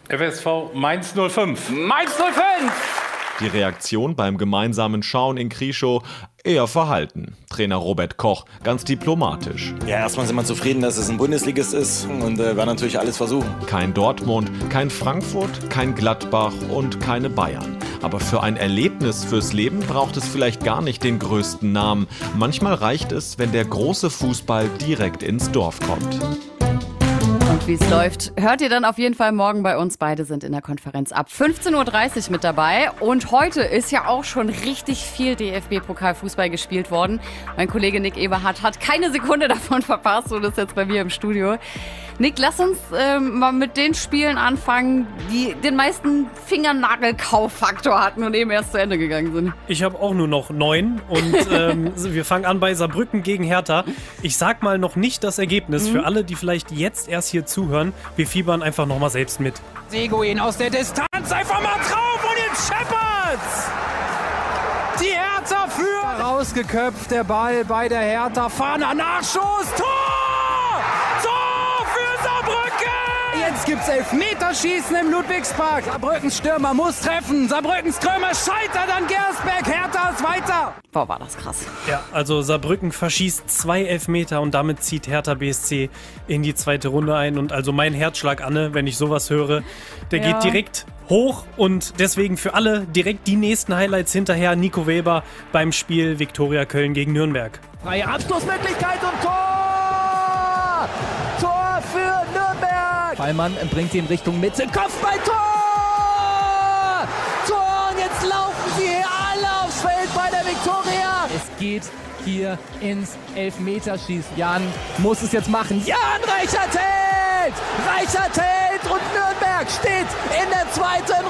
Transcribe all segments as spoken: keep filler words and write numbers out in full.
F S V Mainz null fünf. Mainz null fünf! Die Reaktion beim gemeinsamen Schauen in Krieschow eher verhalten. Trainer Robert Koch ganz diplomatisch. Ja, erstmal sind wir zufrieden, dass es ein Bundesligist ist und äh, werden natürlich alles versuchen. Kein Dortmund, kein Frankfurt, kein Gladbach und keine Bayern. Aber für ein Erlebnis fürs Leben braucht es vielleicht gar nicht den größten Namen. Manchmal reicht es, wenn der große Fußball direkt ins Dorf kommt. Und wie es läuft, hört ihr dann auf jeden Fall morgen bei uns. Beide sind in der Konferenz ab fünfzehn Uhr dreißig mit dabei. Und heute ist ja auch schon richtig viel D F B-Pokalfußball gespielt worden. Mein Kollege Nick Eberhardt hat keine Sekunde davon verpasst und ist jetzt bei mir im Studio. Nick, lass uns ähm, mal mit den Spielen anfangen, die den meisten Fingernagel-Kauf-Faktor hatten und eben erst zu Ende gegangen sind. Ich habe auch nur noch neun und ähm, wir fangen an bei Saarbrücken gegen Hertha. Ich sag mal noch nicht das Ergebnis mhm. für alle, die vielleicht jetzt erst hier zuhören. Wir fiebern einfach noch mal selbst mit. Seguin aus der Distanz, einfach mal drauf und jetzt scheppert's! Die Hertha führt! Rausgeköpft, der Ball bei der Hertha, Fahner, Nachschuss, Tor! Tor für Saarbrücken! Jetzt gibt's Elfmeterschießen im Ludwigspark. Saarbrückens Stürmer muss treffen, Saarbrückens Stürmer scheitert an Gersbeck, Hertha ist weiter! Boah, war das krass. Ja, also Saarbrücken verschießt zwei Elfmeter und damit zieht Hertha B S C in die zweite Runde ein. Und also mein Herzschlag, Anne, wenn ich sowas höre, der ja. geht direkt hoch. Und deswegen für alle direkt die nächsten Highlights hinterher. Nico Weber beim Spiel Viktoria Köln gegen Nürnberg. Freie Abstoßmöglichkeit und Tor! Tor für Nürnberg! Fallmann bringt ihn Richtung Mitte, Kopfballtor! Tor! Und jetzt laufen sie hier alle aufs Feld bei der Viktoria! Es geht hier ins Elfmeterschießen. Jan muss es jetzt machen. Jan Reichert hält! Reichert hält und Nürnberg steht in der zweiten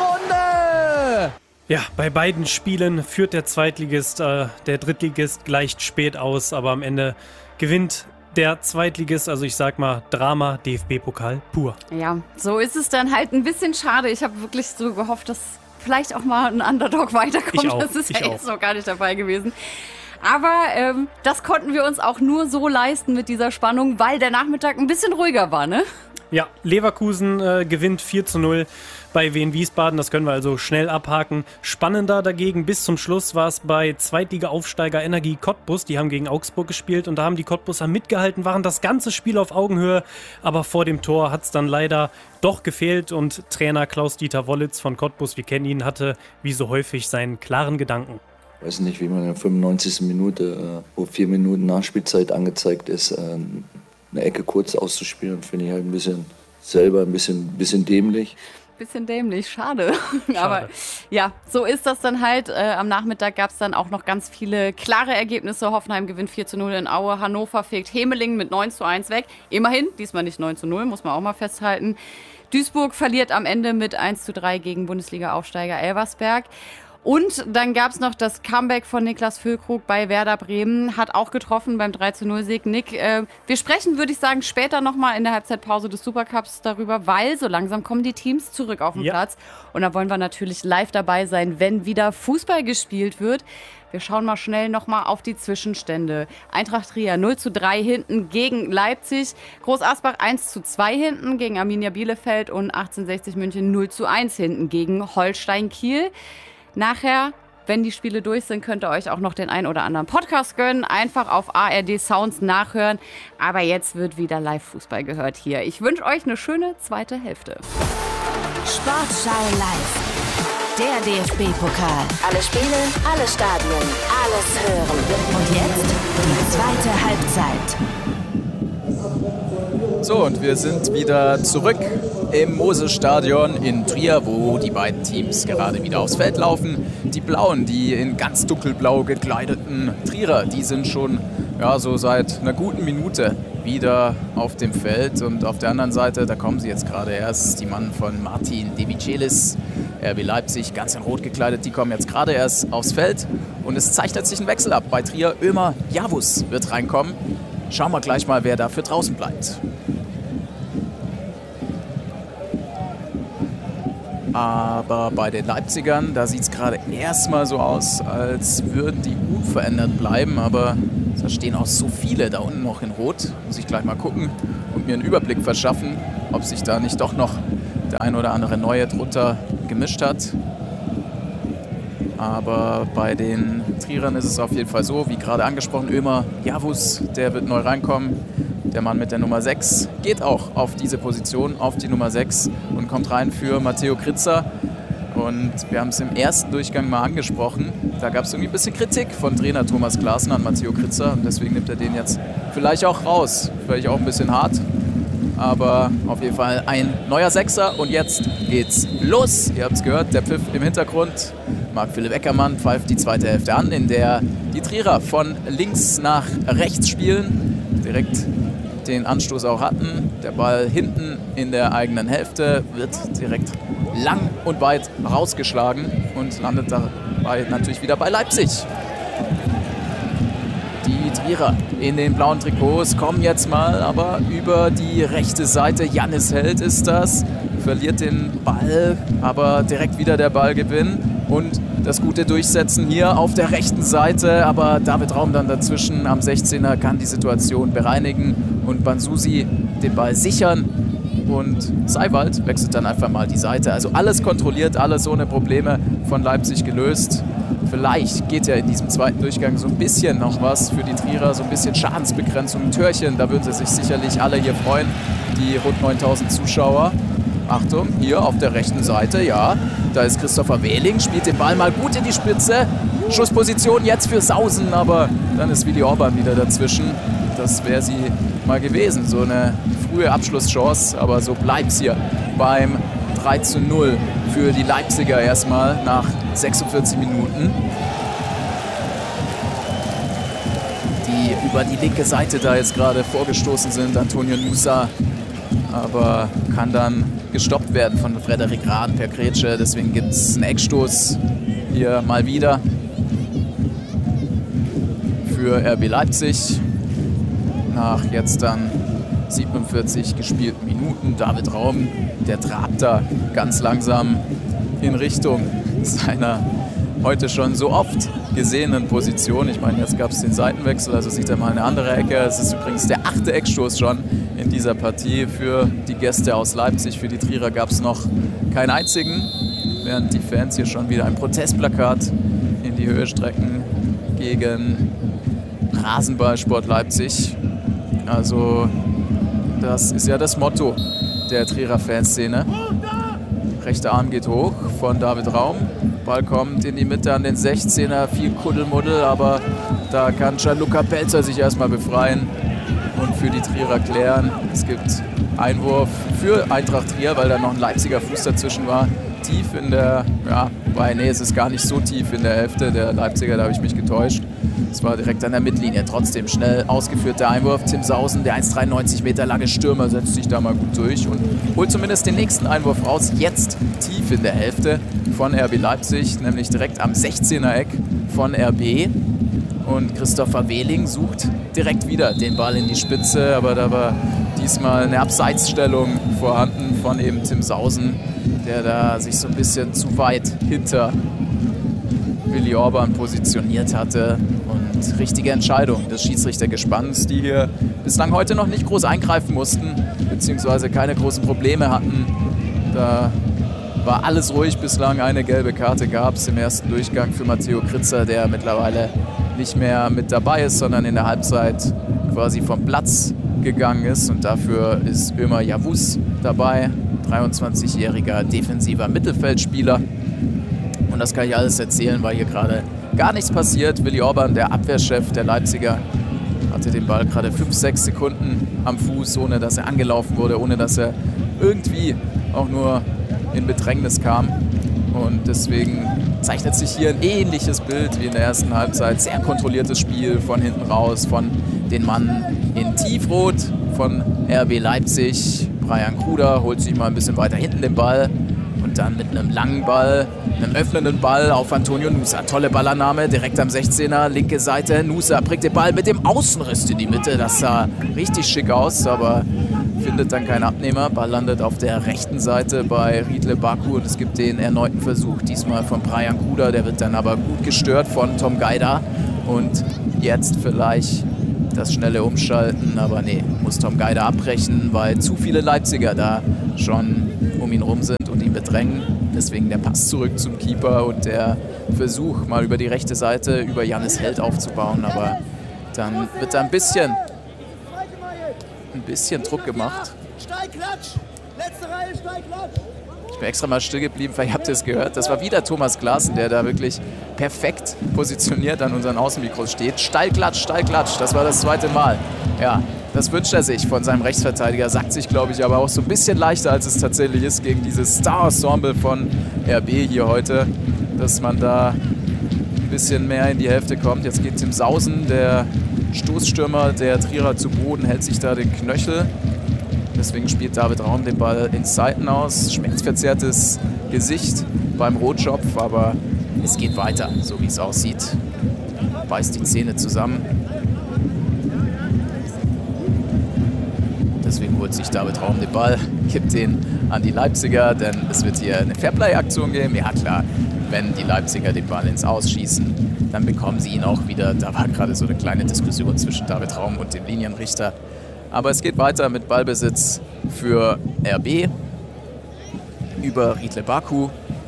Runde! Ja, bei beiden Spielen führt der Zweitligist, äh, der Drittligist gleicht spät aus, aber am Ende gewinnt der Zweitligist, also ich sag mal Drama, D F B-Pokal pur. Ja, so ist es dann halt ein bisschen schade. Ich habe wirklich so gehofft, dass vielleicht auch mal ein Underdog weiterkommt. Ich auch, das ist ich ja auch. jetzt noch gar nicht dabei gewesen. Aber ähm, das konnten wir uns auch nur so leisten mit dieser Spannung, weil der Nachmittag ein bisschen ruhiger war, ne? Ja, Leverkusen äh, gewinnt vier zu null bei Wien Wiesbaden. Das können wir also schnell abhaken. Spannender dagegen bis zum Schluss war es bei Zweitliga-Aufsteiger Energie Cottbus. Die haben gegen Augsburg gespielt und da haben die Cottbuser mitgehalten, waren das ganze Spiel auf Augenhöhe. Aber vor dem Tor hat es dann leider doch gefehlt und Trainer Klaus-Dieter Wollitz von Cottbus, wir kennen ihn, hatte wie so häufig seinen klaren Gedanken. Ich weiß nicht, wie man in der fünfundneunzigsten Minute, wo vier Minuten Nachspielzeit angezeigt ist, eine Ecke kurz auszuspielen, finde ich halt ein bisschen selber ein bisschen, bisschen dämlich. Bisschen dämlich, schade. schade. Aber ja, so ist das dann halt. Äh, am Nachmittag gab es dann auch noch ganz viele klare Ergebnisse. Hoffenheim gewinnt vier zu null in Aue. Hannover fegt Hemeling mit neun zu eins weg. Immerhin, diesmal nicht neun zu null, muss man auch mal festhalten. Duisburg verliert am Ende mit eins zu drei gegen Bundesliga-Aufsteiger Elversberg. Und dann gab es noch das Comeback von Niklas Füllkrug bei Werder Bremen, hat auch getroffen beim drei zu null Sieg. Nick, äh, wir sprechen, würde ich sagen, später nochmal in der Halbzeitpause des Supercups darüber, weil so langsam kommen die Teams zurück auf den ja. Platz. Und da wollen wir natürlich live dabei sein, wenn wieder Fußball gespielt wird. Wir schauen mal schnell nochmal auf die Zwischenstände. Eintracht Trier null zu drei hinten gegen Leipzig. Groß Asbach eins zu zwei hinten gegen Arminia Bielefeld und achtzehnhundertsechzig München null zu eins hinten gegen Holstein Kiel. Nachher, wenn die Spiele durch sind, könnt ihr euch auch noch den ein oder anderen Podcast gönnen. Einfach auf A R D Sounds nachhören. Aber jetzt wird wieder Live-Fußball gehört hier. Ich wünsche euch eine schöne zweite Hälfte. Sportschau live. Der D F B-Pokal. Alle Spiele, alle Stadien, alles hören. Und jetzt die zweite Halbzeit. So, und wir sind wieder zurück im Moses-Stadion in Trier, wo die beiden Teams gerade wieder aufs Feld laufen. Die Blauen, die in ganz dunkelblau gekleideten Trierer, die sind schon ja, so seit einer guten Minute wieder auf dem Feld. Und auf der anderen Seite, da kommen sie jetzt gerade erst, die Mann von Martin De Michelis, R B Leipzig, ganz in Rot gekleidet, die kommen jetzt gerade erst aufs Feld. Und es zeichnet sich ein Wechsel ab bei Trier. Ömer Yavuz wird reinkommen. Schauen wir gleich mal, wer dafür draußen bleibt. Aber bei den Leipzigern, da sieht es gerade erstmal so aus, als würden die unverändert bleiben. Aber da stehen auch so viele da unten noch in Rot. Muss ich gleich mal gucken und mir einen Überblick verschaffen, ob sich da nicht doch noch der ein oder andere neue drunter gemischt hat. Aber bei den Trierern ist es auf jeden Fall so, wie gerade angesprochen, Ömer Yavuz, der wird neu reinkommen. Der Mann mit der Nummer sechs geht auch auf diese Position, auf die Nummer sechs und kommt rein für Matteo Kritzer. Und wir haben es im ersten Durchgang mal angesprochen. Da gab es irgendwie ein bisschen Kritik von Trainer Thomas Klaassen an Matteo Kritzer. Und deswegen nimmt er den jetzt vielleicht auch raus. Vielleicht auch ein bisschen hart. Aber auf jeden Fall ein neuer Sechser. Und jetzt geht's los. Ihr habt es gehört, der Pfiff im Hintergrund. Marc-Philipp Eckermann pfeift die zweite Hälfte an, in der die Trierer von links nach rechts spielen. Direkt den Anstoß auch hatten. Der Ball hinten in der eigenen Hälfte wird direkt lang und weit rausgeschlagen und landet dabei natürlich wieder bei Leipzig. Die Trierer in den blauen Trikots kommen jetzt mal aber über die rechte Seite. Jannis Held ist das, verliert den Ball, aber direkt wieder der Ballgewinn und das gute Durchsetzen hier auf der rechten Seite. Aber David Raum dann dazwischen am sechzehner kann die Situation bereinigen und Banzusi den Ball sichern. Und Seiwald wechselt dann einfach mal die Seite. Also alles kontrolliert, alles ohne Probleme von Leipzig gelöst. Vielleicht geht ja in diesem zweiten Durchgang so ein bisschen noch was für die Trierer, so ein bisschen Schadensbegrenzung, ein Türchen. Da würden sie sich sicherlich alle hier freuen, die rund neuntausend Zuschauer. Achtung, hier auf der rechten Seite, ja, da ist Christopher Wehling, spielt den Ball mal gut in die Spitze. Schussposition jetzt für Sausen, aber dann ist Willi Orban wieder dazwischen. Das wäre sie mal gewesen, so eine frühe Abschlusschance, aber so bleibt es hier beim drei zu null für die Leipziger erstmal nach sechsundvierzig Minuten. Die über die linke Seite da jetzt gerade vorgestoßen sind, Antonio Nusa, aber kann dann gestoppt werden von Frederik Rahn per Grätsche, deswegen gibt es einen Eckstoß hier mal wieder für R B Leipzig. Nach jetzt dann siebenundvierzig gespielten Minuten. David Raum, der trabt da ganz langsam in Richtung seiner heute schon so oft gesehenen Position. Ich meine, jetzt gab es den Seitenwechsel, also sieht er mal eine andere Ecke. Es ist übrigens der achte Eckstoß schon in dieser Partie für die Gäste aus Leipzig. Für die Trierer gab es noch keinen einzigen, während die Fans hier schon wieder ein Protestplakat in die Höhe strecken gegen Rasenballsport Leipzig. Also das ist ja das Motto der Trierer Fanszene. Rechter Arm geht hoch von David Raum. Ball kommt in die Mitte an den sechzehner. Viel Kuddelmuddel, aber da kann Gianluca Pelzer sich erstmal befreien und für die Trierer klären. Es gibt Einwurf für Eintracht Trier, weil da noch ein Leipziger Fuß dazwischen war. Tief in der, ja, wobei, nee, es ist gar nicht so tief in der Hälfte der Leipziger, da habe ich mich getäuscht. Es war direkt an der Mittellinie. Trotzdem schnell ausgeführter Einwurf. Tim Sausen, der eins Komma dreiundneunzig Meter lange Stürmer, setzt sich da mal gut durch und holt zumindest den nächsten Einwurf raus. Jetzt tief in der Hälfte von R B Leipzig, nämlich direkt am sechzehner Eck von R B. Und Christopher Wehling sucht direkt wieder den Ball in die Spitze, aber da war diesmal eine Abseitsstellung vorhanden von eben Tim Sausen, der da sich so ein bisschen zu weit hinter Willi Orban positioniert hatte. Und richtige Entscheidung des Schiedsrichtergespanns, die hier bislang heute noch nicht groß eingreifen mussten, beziehungsweise keine großen Probleme hatten. Da war alles ruhig bislang. Eine gelbe Karte gab es im ersten Durchgang für Matteo Kritzer, der mittlerweile nicht mehr mit dabei ist, sondern in der Halbzeit quasi vom Platz gegangen ist. Und dafür ist Ömer Yavuz dabei, dreiundzwanzigjähriger defensiver Mittelfeldspieler. Und das kann ich alles erzählen, weil hier gerade gar nichts passiert. Willi Orban, der Abwehrchef der Leipziger, hatte den Ball gerade fünf, sechs Sekunden am Fuß, ohne dass er angelaufen wurde, ohne dass er irgendwie auch nur in Bedrängnis kam. Und deswegen zeichnet sich hier ein ähnliches Bild wie in der ersten Halbzeit. Sehr kontrolliertes Spiel von hinten raus, von den Mann in Tiefrot von R B Leipzig. Brian Kruder holt sich mal ein bisschen weiter hinten den Ball. Und dann mit einem langen Ball, einem öffnenden Ball auf Antonio Nusa. Tolle Ballannahme, direkt am sechzehner, linke Seite. Nusa bringt den Ball mit dem Außenriss in die Mitte. Das sah richtig schick aus, aber findet dann keinen Abnehmer. Ball landet auf der rechten Seite bei Riedle Baku und es gibt den erneuten Versuch. Diesmal von Brian Kruder, der wird dann aber gut gestört von Tom Gaida. Und jetzt vielleicht das schnelle Umschalten, aber nee, muss Tom Gaida abbrechen, weil zu viele Leipziger da schon um ihn rum sind und ihn bedrängen. Deswegen der Pass zurück zum Keeper und der Versuch, mal über die rechte Seite über Jannis Held aufzubauen. Aber dann wird da ein bisschen, ein bisschen Druck gemacht. Ich bin extra mal still geblieben, vielleicht habt ihr es gehört. Das war wieder Thomas Glasson, der da wirklich perfekt positioniert an unseren Außenmikros steht. Steilklatsch, Steilklatsch, das war das zweite Mal. Ja, das wünscht er sich von seinem Rechtsverteidiger, sagt sich, glaube ich, aber auch so ein bisschen leichter, als es tatsächlich ist, gegen dieses Star-Ensemble von R B hier heute, dass man da ein bisschen mehr in die Hälfte kommt. Jetzt geht Tim Sausen, der Stoßstürmer der Trierer, zu Boden, hält sich da den Knöchel. Deswegen spielt David Raum den Ball ins Seiten aus. Schmerzverzerrtes Gesicht beim Rotschopf, aber es geht weiter, so wie es aussieht. Beißt die Zähne zusammen. Deswegen holt sich David Raum den Ball, kippt den an die Leipziger, denn es wird hier eine Fairplay-Aktion geben. Ja klar, wenn die Leipziger den Ball ins Ausschießen, dann bekommen sie ihn auch wieder. Da war gerade so eine kleine Diskussion zwischen David Raum und dem Linienrichter. Aber es geht weiter mit Ballbesitz für R B über Riedle Baku.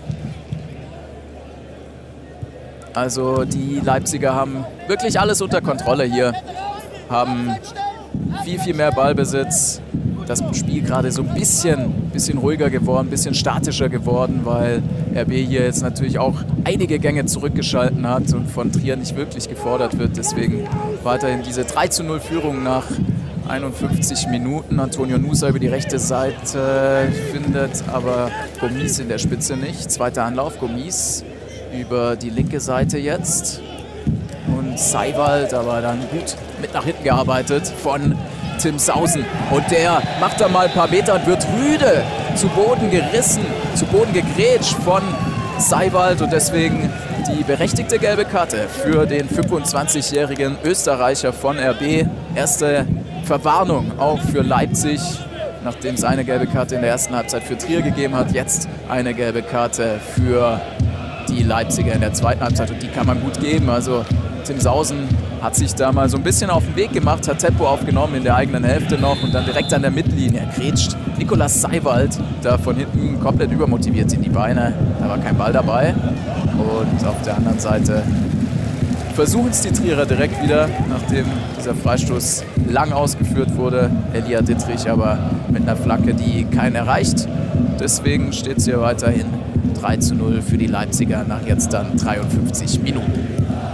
Also die Leipziger haben wirklich alles unter Kontrolle hier, haben viel, viel mehr Ballbesitz. Das Spiel gerade so ein bisschen, bisschen ruhiger geworden, ein bisschen statischer geworden, weil R B hier jetzt natürlich auch einige Gänge zurückgeschalten hat und von Trier nicht wirklich gefordert wird. Deswegen weiterhin diese drei zu null Führung nach einundfünfzig Minuten. Antonio Nusa über die rechte Seite findet aber Gomis in der Spitze nicht. Zweiter Anlauf, Gomis über die linke Seite jetzt. Und Seiwald, aber dann gut mit nach hinten gearbeitet von Tim Sausen. Und der macht da mal ein paar Meter und wird rüde zu Boden gerissen, zu Boden gegrätscht von Seiwald. Und deswegen die berechtigte gelbe Karte für den fünfundzwanzigjährigen Österreicher von R B. Erste Verwarnung auch für Leipzig, nachdem es eine gelbe Karte in der ersten Halbzeit für Trier gegeben hat. Jetzt eine gelbe Karte für die Leipziger in der zweiten Halbzeit und die kann man gut geben. Also Tim Sausen hat sich da mal so ein bisschen auf den Weg gemacht, hat Tempo aufgenommen in der eigenen Hälfte noch und dann direkt an der Mittellinie grätscht Nikolaus Seiwald da von hinten komplett übermotiviert in die Beine. Da war kein Ball dabei. Und auf der anderen Seite versuchen es die Trierer direkt wieder, nachdem dieser Freistoß lang ausgeführt wurde. Elia Dittrich aber mit einer Flanke, die keinen erreicht. Deswegen steht es hier weiterhin drei zu null für die Leipziger nach jetzt dann dreiundfünfzig Minuten.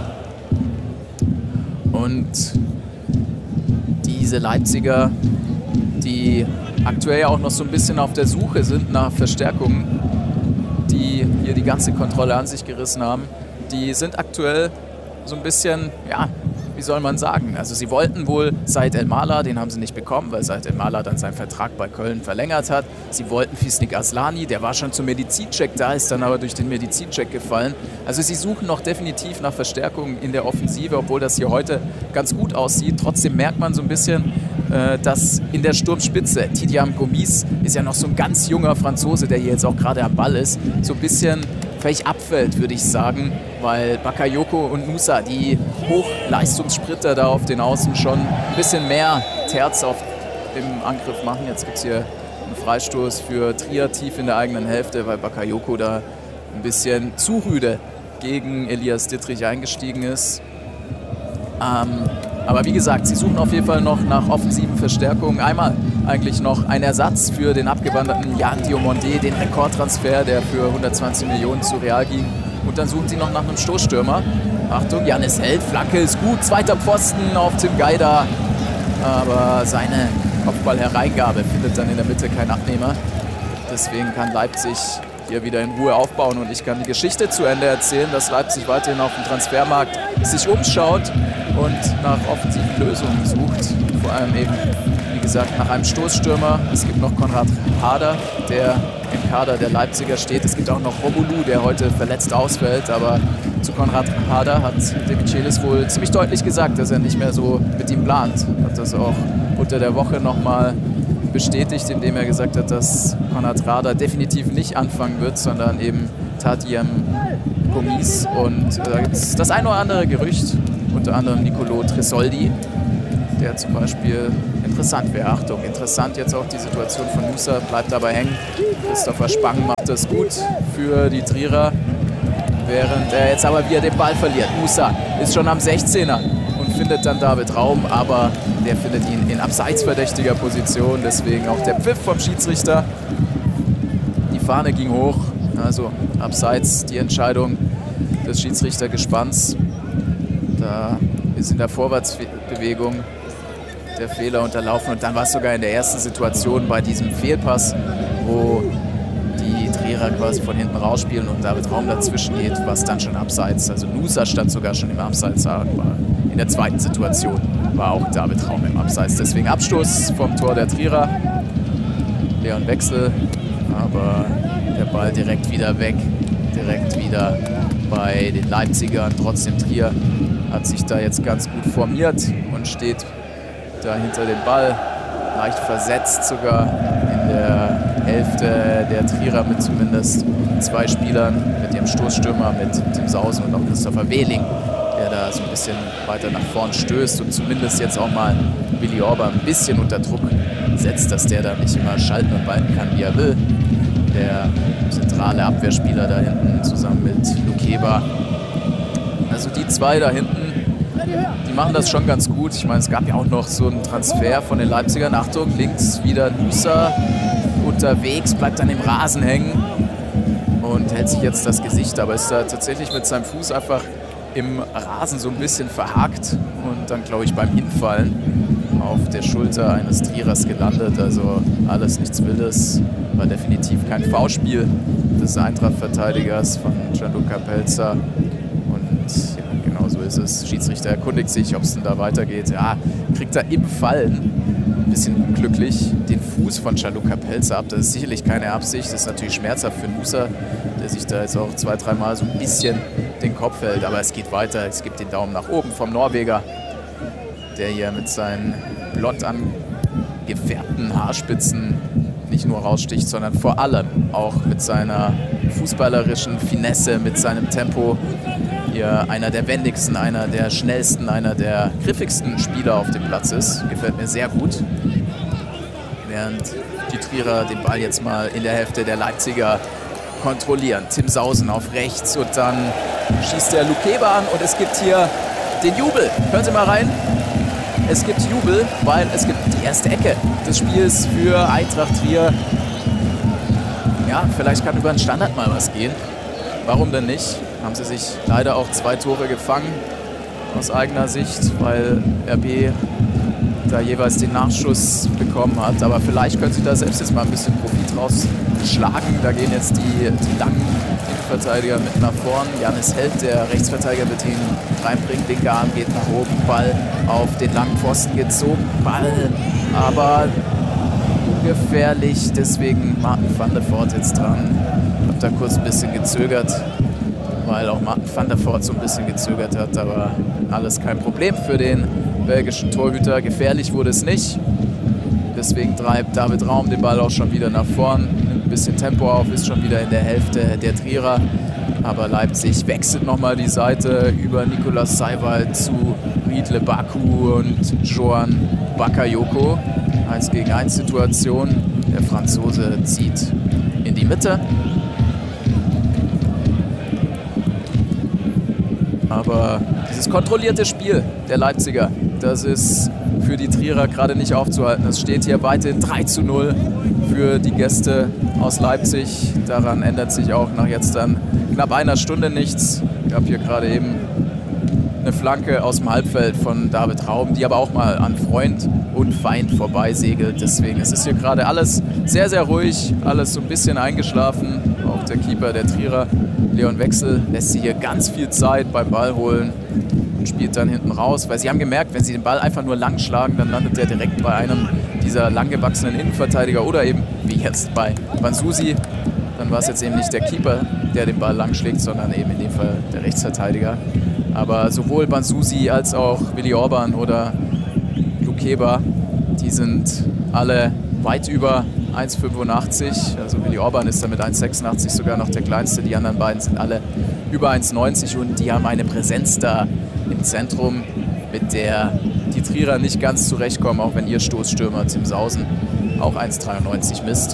Und diese Leipziger, die aktuell ja auch noch so ein bisschen auf der Suche sind nach Verstärkungen, die hier die ganze Kontrolle an sich gerissen haben, die sind aktuell so ein bisschen, ja, wie soll man sagen, also sie wollten wohl Said El-Mala, den haben sie nicht bekommen, weil Said El-Mala dann seinen Vertrag bei Köln verlängert hat. Sie wollten Fisnik Aslani, der war schon zum Medizincheck da, ist dann aber durch den Medizincheck gefallen. Also sie suchen noch definitiv nach Verstärkungen in der Offensive, obwohl das hier heute ganz gut aussieht. Trotzdem merkt man so ein bisschen, äh, dass in der Sturmspitze, Tidiane Gomis ist ja noch so ein ganz junger Franzose, der hier jetzt auch gerade am Ball ist, so ein bisschen vielleicht abfällt, würde ich sagen, weil Bakayoko und Nusa, die Hochleistungssprinter da auf den Außen schon ein bisschen mehr Terz auf im Angriff machen. Jetzt gibt es hier einen Freistoß für Trier tief in der eigenen Hälfte, weil Bakayoko da ein bisschen zu rüde gegen Elias Dittrich eingestiegen ist. Ähm, aber wie gesagt, sie suchen auf jeden Fall noch nach offensiven Verstärkungen. Einmal eigentlich noch ein Ersatz für den abgewanderten Jan Diomandé, den Rekordtransfer, der für hundertzwanzig Millionen zu Real ging. Und dann suchen sie noch nach einem Stoßstürmer. Achtung, Jannis Held, Flanke ist gut, zweiter Pfosten auf Tim Geider. Aber seine Kopfballhereingabe findet dann in der Mitte keinen Abnehmer. Deswegen kann Leipzig hier wieder in Ruhe aufbauen und ich kann die Geschichte zu Ende erzählen, dass Leipzig weiterhin auf dem Transfermarkt sich umschaut und nach offensiven Lösungen sucht. Vor allem eben, wie gesagt, nach einem Stoßstürmer. Es gibt noch Konrad Harder, der im Kader der Leipziger steht. Es gibt auch noch Romulu, der heute verletzt ausfällt. Aber zu Konrad Harder hat De Michelis wohl ziemlich deutlich gesagt, dass er nicht mehr so mit ihm plant. Hat das auch unter der Woche nochmal bestätigt, indem er gesagt hat, dass Konrad Harder definitiv nicht anfangen wird, sondern eben Tidiane Gomis. Und da äh, gibt es das ein oder andere Gerücht, unter anderem Nicolo Tresoldi, der zum Beispiel interessant wäre. Achtung, interessant jetzt auch die Situation von Nusa, bleibt dabei hängen. Christopher Spang macht das gut für die Trierer, während er jetzt aber wieder den Ball verliert. Nusa ist schon am sechzehner und findet dann David Raum, aber der findet ihn in abseitsverdächtiger Position, deswegen auch der Pfiff vom Schiedsrichter. Die Fahne ging hoch, also abseits die Entscheidung des Schiedsrichtergespanns. Da ist in der Vorwärtsbewegung der Fehler unterlaufen und dann war es sogar in der ersten Situation bei diesem Fehlpass, wo die Trierer quasi von hinten rausspielen und David Raum dazwischen geht, was dann schon abseits, also Nusa stand sogar schon im Abseits, aber in der zweiten Situation war auch David Raum im Abseits. Deswegen Abstoß vom Tor der Trierer. Leon Wechsel, aber der Ball direkt wieder weg, direkt wieder bei den Leipzigern. Trotzdem Trier hat sich da jetzt ganz gut formiert und steht da hinter dem Ball, leicht versetzt sogar in der Hälfte der Trierer mit zumindest zwei Spielern, mit dem Stoßstürmer, mit Tim Sausen und auch Christopher Wehling, der da so ein bisschen weiter nach vorn stößt und zumindest jetzt auch mal Willi Orban ein bisschen unter Druck setzt, dass der da nicht immer schalten und walten kann, wie er will. Der zentrale Abwehrspieler da hinten zusammen mit Lukeba. Also die zwei da hinten, die machen das schon ganz gut. Ich meine, es gab ja auch noch so einen Transfer von den Leipzigern. Achtung, links wieder Nusa unterwegs, bleibt dann im Rasen hängen und hält sich jetzt das Gesicht. Aber ist da tatsächlich mit seinem Fuß einfach im Rasen so ein bisschen verhakt und dann, glaube ich, beim Hinfallen auf der Schulter eines Trierers gelandet. Also alles nichts Wildes. War definitiv kein Foulspiel des Eintracht-Verteidigers von Gianluca Pelzer. Und ja, genau so ist es. Schiedsrichter erkundigt sich, ob es denn da weitergeht. Ja, kriegt er im Fallen ein bisschen unglücklich den Fuß von Gianluca Pelzer ab. Das ist sicherlich keine Absicht. Das ist natürlich schmerzhaft für Nusa, der sich da jetzt auch zwei, dreimal so ein bisschen den Kopf hält. Aber es geht weiter. Es gibt den Daumen nach oben vom Norweger, der hier mit seinen blond angefärbten Haarspitzen nicht nur raussticht, sondern vor allem auch mit seiner fußballerischen Finesse, mit seinem Tempo. Hier einer der wendigsten, einer der schnellsten, einer der griffigsten Spieler auf dem Platz ist. Gefällt mir sehr gut. Während die Trierer den Ball jetzt mal in der Hälfte der Leipziger kontrollieren. Tim Sausen auf rechts und dann schießt der Lukeba an und es gibt hier den Jubel. Hören Sie mal rein. Es gibt Jubel, weil es gibt die erste Ecke des Spiels für Eintracht Trier. Ja, vielleicht kann über einen Standard mal was gehen. Warum denn nicht? Haben sie sich leider auch zwei Tore gefangen aus eigener Sicht, weil R B da jeweils den Nachschuss bekommen hat. Aber vielleicht können sie da selbst jetzt mal ein bisschen Profit rausschlagen. Da gehen jetzt die, die langen Verteidiger mit nach vorn. Janis Held, der Rechtsverteidiger, wird ihn reinbringen. Linker Arm geht nach oben. Ball auf den langen Pfosten gezogen. Ball aber ungefährlich. Deswegen Martin van der Voort jetzt dran. Ich habe da kurz ein bisschen gezögert, weil auch Martin van der Voort so ein bisschen gezögert hat. Aber alles kein Problem für den belgischen Torhüter. Gefährlich wurde es nicht. Deswegen treibt David Raum den Ball auch schon wieder nach vorn. Nimmt ein bisschen Tempo auf, ist schon wieder in der Hälfte der Trierer. Aber Leipzig wechselt nochmal die Seite über Nicolas Seiwald zu Riedle Baku und Joan Bakayoko. eins gegen eins Situation. Der Franzose zieht in die Mitte. Aber dieses kontrollierte Spiel der Leipziger, das ist für die Trierer gerade nicht aufzuhalten. Es steht hier weiterhin drei zu null für die Gäste aus Leipzig. Daran ändert sich auch nach jetzt dann knapp einer Stunde nichts. Ich habe hier gerade eben eine Flanke aus dem Halbfeld von David Raum, die aber auch mal an Freund und Feind vorbeisegelt. Deswegen ist es hier gerade alles sehr, sehr ruhig, alles so ein bisschen eingeschlafen. Auch der Keeper der Trierer, Leon Wechsel, lässt sie hier ganz viel Zeit beim Ball holen und spielt dann hinten raus, weil sie haben gemerkt, wenn sie den Ball einfach nur lang schlagen, dann landet der direkt bei einem dieser langgewachsenen Innenverteidiger oder eben, wie jetzt bei Banzusi, dann war es jetzt eben nicht der Keeper, der den Ball lang schlägt, sondern eben in dem Fall der Rechtsverteidiger. Aber sowohl Banzusi als auch Willi Orban oder Lukeba, die sind alle weit über eins Komma fünfundachtzig. Also Willi Orban ist da mit eins Komma sechsundachtzig sogar noch der kleinste. Die anderen beiden sind alle über eins Komma neunzig und die haben eine Präsenz da im Zentrum, mit der die Trierer nicht ganz zurechtkommen, auch wenn ihr Stoßstürmer Tim Sausen auch eins Komma dreiundneunzig misst.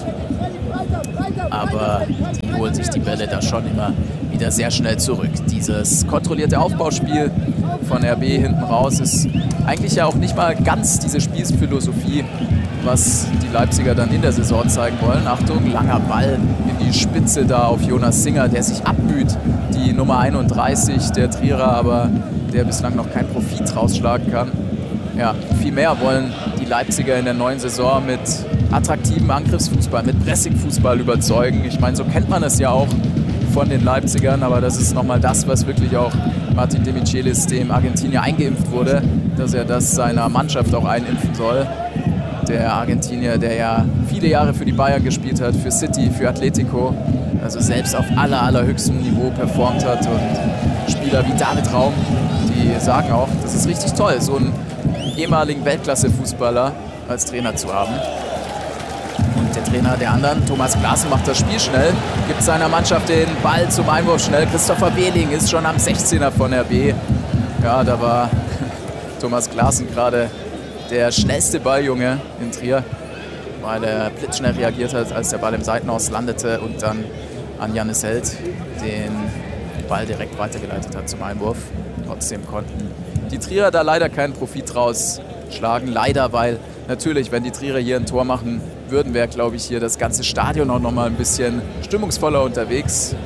Aber die holen sich die Bälle da schon immer wieder sehr schnell zurück. Dieses kontrollierte Aufbauspiel von R B hinten raus ist eigentlich ja auch nicht mal ganz diese Spielphilosophie, was die Leipziger dann in der Saison zeigen wollen. Achtung, langer Ball in die Spitze da auf Jonas Singer, der sich abmüht. Die Nummer einunddreißig der Trierer, aber der bislang noch keinen Profit rausschlagen kann. Ja, viel mehr wollen die Leipziger in der neuen Saison mit attraktivem Angriffsfußball, mit Pressingfußball überzeugen. Ich meine, so kennt man es ja auch von den Leipzigern, aber das ist nochmal das, was wirklich auch Martin de Michelis, dem Argentinier, eingeimpft wurde, dass er das seiner Mannschaft auch einimpfen soll. Der Argentinier, der ja viele Jahre für die Bayern gespielt hat, für City, für Atletico, also selbst auf aller, allerhöchstem Niveau performt hat. Und Spieler wie David Raum, die sagen auch, das ist richtig toll, so einen ehemaligen Weltklasse-Fußballer als Trainer zu haben. Und der Trainer der anderen, Thomas Klaassen, macht das Spiel schnell, gibt seiner Mannschaft den Ball zum Einwurf schnell. Christopher Behling ist schon am sechzehner von R B. Ja, da war Thomas Klaassen gerade der schnellste Balljunge in Trier, weil er blitzschnell reagiert hat, als der Ball im Seitenhaus landete und dann an Jannis Held den Ball direkt weitergeleitet hat zum Einwurf. Trotzdem konnten die Trierer da leider keinen Profit rausschlagen. Leider, weil natürlich, wenn die Trierer hier ein Tor machen würden, wäre, glaube ich, hier das ganze Stadion auch noch mal ein bisschen stimmungsvoller unterwegs.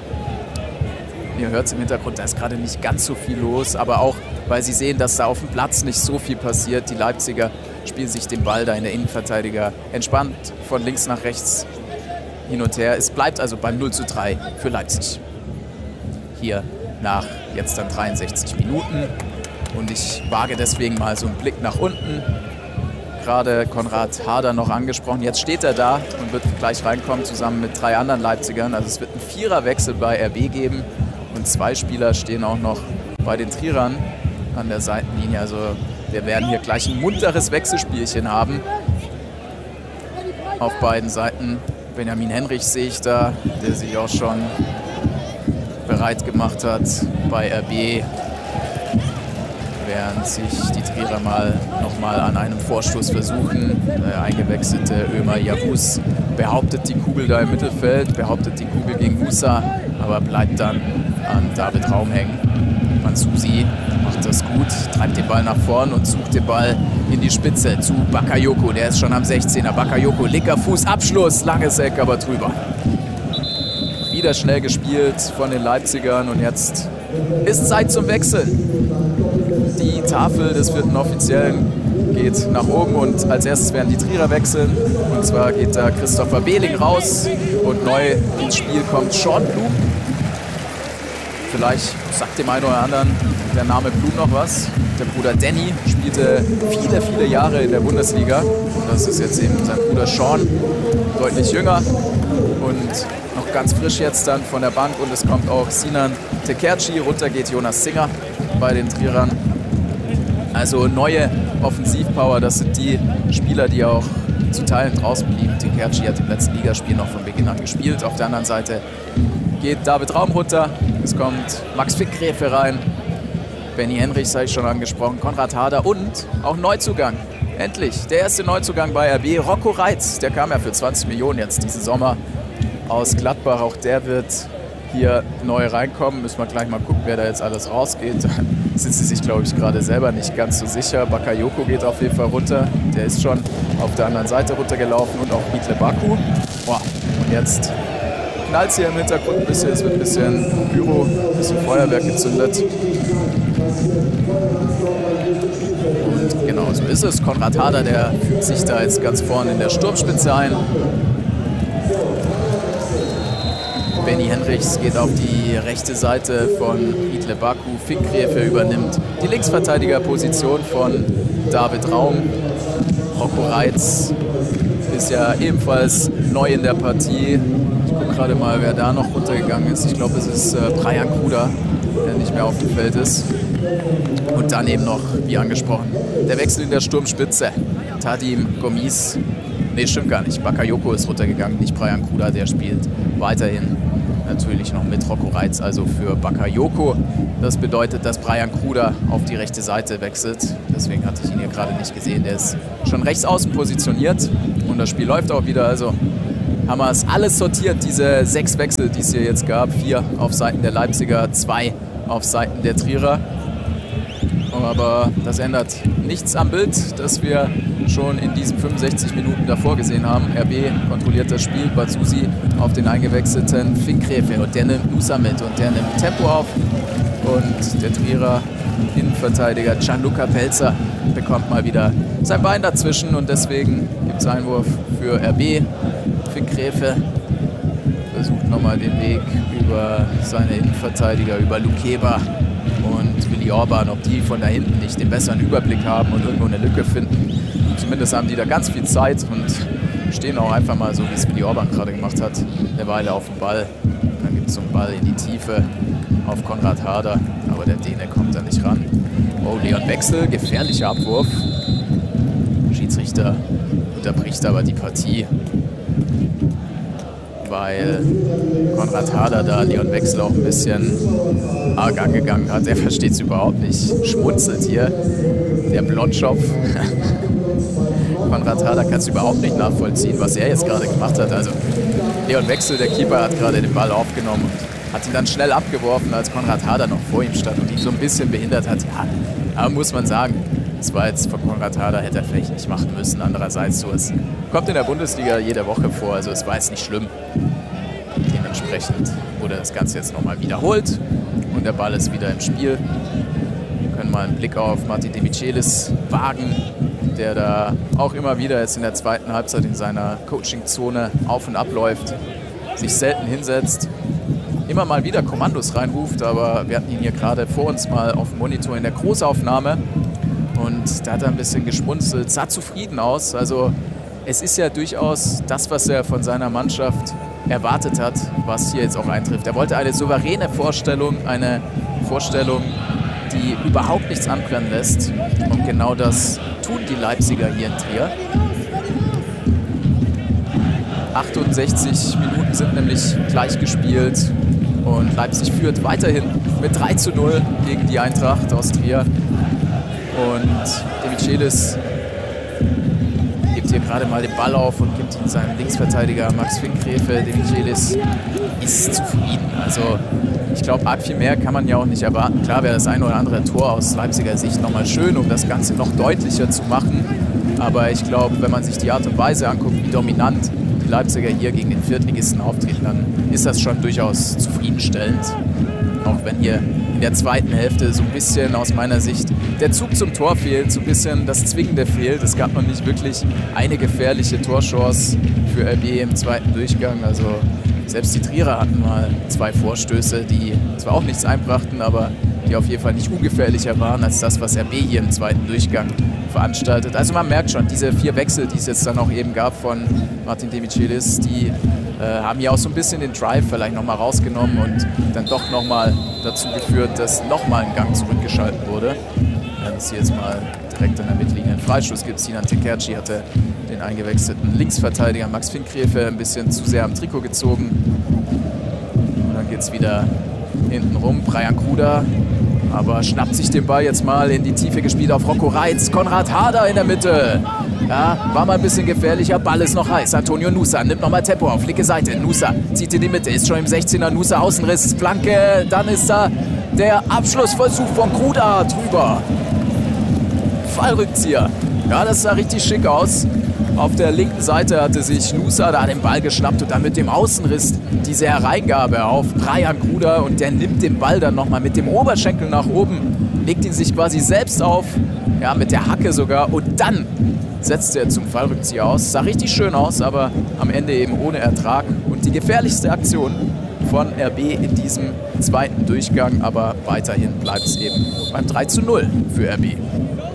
Ihr hört es im Hintergrund, da ist gerade nicht ganz so viel los, aber auch, weil sie sehen, dass da auf dem Platz nicht so viel passiert. Die Leipziger spielen sich den Ball da in der Innenverteidiger entspannt von links nach rechts hin und her. Es bleibt also beim null zu drei für Leipzig. Hier nach jetzt dann dreiundsechzig Minuten. Und ich wage deswegen mal so einen Blick nach unten. Gerade Konrad Harder noch angesprochen. Jetzt steht er da und wird gleich reinkommen zusammen mit drei anderen Leipzigern. Also es wird einen Viererwechsel bei R B geben. Und zwei Spieler stehen auch noch bei den Trierern an der Seitenlinie. Also wir werden hier gleich ein munteres Wechselspielchen haben. Auf beiden Seiten. Benjamin Henrich sehe ich da, der sich auch schon bereit gemacht hat bei R B. Während sich die Trierer mal nochmal an einem Vorstoß versuchen. Der eingewechselte Ömer Yavuz behauptet die Kugel da im Mittelfeld, behauptet die Kugel gegen Musa, aber bleibt dann an David Raum hängen. Mansusi macht das gut, treibt den Ball nach vorn und sucht den Ball in die Spitze zu Bakayoko. Der ist schon am sechzehner. Bakayoko, linker Fuß, Abschluss, langes Eck, aber drüber. Wieder schnell gespielt von den Leipzigern und jetzt ist Zeit zum Wechseln. Die Tafel des vierten Offiziellen geht nach oben und als erstes werden die Trierer wechseln. Und zwar geht da Christopher Behling raus und neu ins Spiel kommt Sean Blum. Vielleicht sagt dem einen oder anderen der Name Blum noch was. Der Bruder Danny spielte viele, viele Jahre in der Bundesliga. Und das ist jetzt eben sein Bruder Sean, deutlich jünger und noch ganz frisch jetzt dann von der Bank. Und es kommt auch Sinan Tekerci, runter geht Jonas Singer bei den Trierern. Also neue Offensivpower, das sind die Spieler, die auch zu Teilen draußen blieben. Tekerci hat im letzten Ligaspiel noch von Beginn an gespielt. Auf der anderen Seite geht David Raum runter. Es kommt Max Fickgräfe rein. Benny Henrich habe ich schon angesprochen. Konrad Harder und auch Neuzugang. Endlich der erste Neuzugang bei R B. Rocco Reitz, der kam ja für zwanzig Millionen jetzt diesen Sommer aus Gladbach. Auch der wird hier neu reinkommen. Müssen wir gleich mal gucken, wer da jetzt alles rausgeht. Da sind sie sich, glaube ich, gerade selber nicht ganz so sicher. Bakayoko geht auf jeden Fall runter. Der ist schon auf der anderen Seite runtergelaufen. Und auch Riedle Baku. Boah. Und jetzt knallt es hier im Hintergrund ein bisschen. Es wird ein bisschen Pyro, ein bisschen Feuerwerk gezündet. Und genau so ist es. Konrad Harder, der fügt sich da jetzt ganz vorne in der Sturmspitze ein. Benny Henrichs geht auf die rechte Seite von Riedle Baku. Fickgräfe übernimmt die Linksverteidigerposition von David Raum. Rocco Reitz ist ja ebenfalls neu in der Partie. Ich gucke gerade mal, wer da noch runtergegangen ist. Ich glaube, es ist äh, Brian Kruder, der nicht mehr auf dem Feld ist. Und dann eben noch, wie angesprochen, der Wechsel in der Sturmspitze. Tadim Gomis. Nee, stimmt gar nicht. Bakayoko ist runtergegangen, nicht Brian Kruder, der spielt weiterhin natürlich noch mit Rocco Reitz, also für Bakayoko. Das bedeutet, dass Brian Kruder auf die rechte Seite wechselt. Deswegen hatte ich ihn hier gerade nicht gesehen. Der ist schon rechts außen positioniert und das Spiel läuft auch wieder. Also haben wir es alles sortiert, diese sechs Wechsel, die es hier jetzt gab. Vier auf Seiten der Leipziger, zwei auf Seiten der Trierer. Aber das ändert nichts am Bild, das wir schon in diesen fünfundsechzig Minuten davor gesehen haben. R B kontrolliert das Spiel, Bazusi auf den eingewechselten Finkgräfe und der nimmt Nusa mit und der nimmt Tempo auf. Und der Trierer Innenverteidiger Gianluca Pelzer bekommt mal wieder sein Bein dazwischen und deswegen gibt es Einwurf für R B. Finkgräfe versucht nochmal den Weg über seine Innenverteidiger, über Lukeba und Willi Orban, ob die von da hinten nicht den besseren Überblick haben und irgendwo eine Lücke finden. Zumindest haben die da ganz viel Zeit und stehen auch einfach mal so, wie es Willi Orban gerade gemacht hat, eine Weile auf dem Ball. Dann gibt es so einen Ball in die Tiefe auf Konrad Harder, aber der Däne kommt da nicht ran. Oh, Leon Wechsel, gefährlicher Abwurf. Schiedsrichter unterbricht aber die Partie, weil Konrad Harder da Leon Wechsel auch ein bisschen arg angegangen hat. Er versteht es überhaupt nicht. Schmunzelt hier. Der Blondschopf. Konrad Harder kann es überhaupt nicht nachvollziehen, was er jetzt gerade gemacht hat. Also Leon Wechsel, der Keeper, hat gerade den Ball aufgenommen und hat ihn dann schnell abgeworfen, als Konrad Harder noch vor ihm stand und ihn so ein bisschen behindert hat. Ja, aber muss man sagen, das war jetzt von Konrad Harder, hätte er vielleicht nicht machen müssen. Andererseits, so es kommt in der Bundesliga jede Woche vor, also es war jetzt nicht schlimm. Dementsprechend wurde das Ganze jetzt nochmal wiederholt und der Ball ist wieder im Spiel. Wir können mal einen Blick auf Martin Demichelis wagen, der da auch immer wieder jetzt in der zweiten Halbzeit in seiner Coachingzone auf und ab läuft, sich selten hinsetzt, immer mal wieder Kommandos reinruft, aber wir hatten ihn hier gerade vor uns mal auf dem Monitor in der Großaufnahme und da hat er ein bisschen geschmunzelt, sah zufrieden aus. Also es ist ja durchaus das, was er von seiner Mannschaft erwartet hat, was hier jetzt auch eintrifft. Er wollte eine souveräne Vorstellung, eine Vorstellung, die überhaupt nichts anbrennen lässt. Und genau das tun die Leipziger hier in Trier. achtundsechzig Minuten sind nämlich gleich gespielt und Leipzig führt weiterhin mit drei zu null gegen die Eintracht aus Trier. Und Demichelis gibt hier gerade mal den Ball auf und gibt ihn seinem Linksverteidiger Max Finkgräfe. Demichelis ist zufrieden. Also ich glaube, arg viel mehr kann man ja auch nicht erwarten. Klar wäre das ein oder andere Tor aus Leipziger Sicht nochmal schön, um das Ganze noch deutlicher zu machen. Aber ich glaube, wenn man sich die Art und Weise anguckt, wie dominant die Leipziger hier gegen den Viertligisten auftreten, dann ist das schon durchaus zufriedenstellend. Auch wenn hier in der zweiten Hälfte so ein bisschen aus meiner Sicht der Zug zum Tor fehlt, so ein bisschen das Zwingende fehlt. Es gab noch nicht wirklich eine gefährliche Torchance für R B im zweiten Durchgang. Also selbst die Trierer hatten mal zwei Vorstöße, die zwar auch nichts einbrachten, aber die auf jeden Fall nicht ungefährlicher waren als das, was R B hier im zweiten Durchgang veranstaltet. Also man merkt schon, diese vier Wechsel, die es jetzt dann auch eben gab von Martin Demichelis, die äh, haben ja auch so ein bisschen den Drive vielleicht nochmal rausgenommen und dann doch nochmal dazu geführt, dass nochmal ein Gang zurückgeschaltet wurde. Wenn es hier jetzt mal direkt an der mittelliegenden Freistoß gibt. Sinan Tekerci hatte den eingewechselten Linksverteidiger Max Finkgräfe ein bisschen zu sehr am Trikot gezogen. Und dann geht es wieder hinten rum. Brian Kruder aber schnappt sich den Ball jetzt mal in die Tiefe gespielt auf Rocco Reitz. Konrad Harder in der Mitte. Ja, war mal ein bisschen gefährlicher. Ball ist noch heiß. Antonio Nusa nimmt nochmal Tempo auf. Linke Seite. Nusa zieht in die Mitte. Ist schon im sechzehner. Nusa Außenriss. Flanke. Dann ist da der Abschlussversuch von Kruder drüber. Fallrückzieher. Ja, das sah richtig schick aus. Auf der linken Seite hatte sich Nusa da den Ball geschnappt und dann mit dem Außenriss diese Hereingabe auf Brian Kruder und der nimmt den Ball dann nochmal mit dem Oberschenkel nach oben, legt ihn sich quasi selbst auf, ja, mit der Hacke sogar und dann setzt er zum Fallrückzieher aus. Sah richtig schön aus, aber am Ende eben ohne Ertrag und die gefährlichste Aktion von R B in diesem zweiten Durchgang, aber weiterhin bleibt es eben beim drei zu null für R B.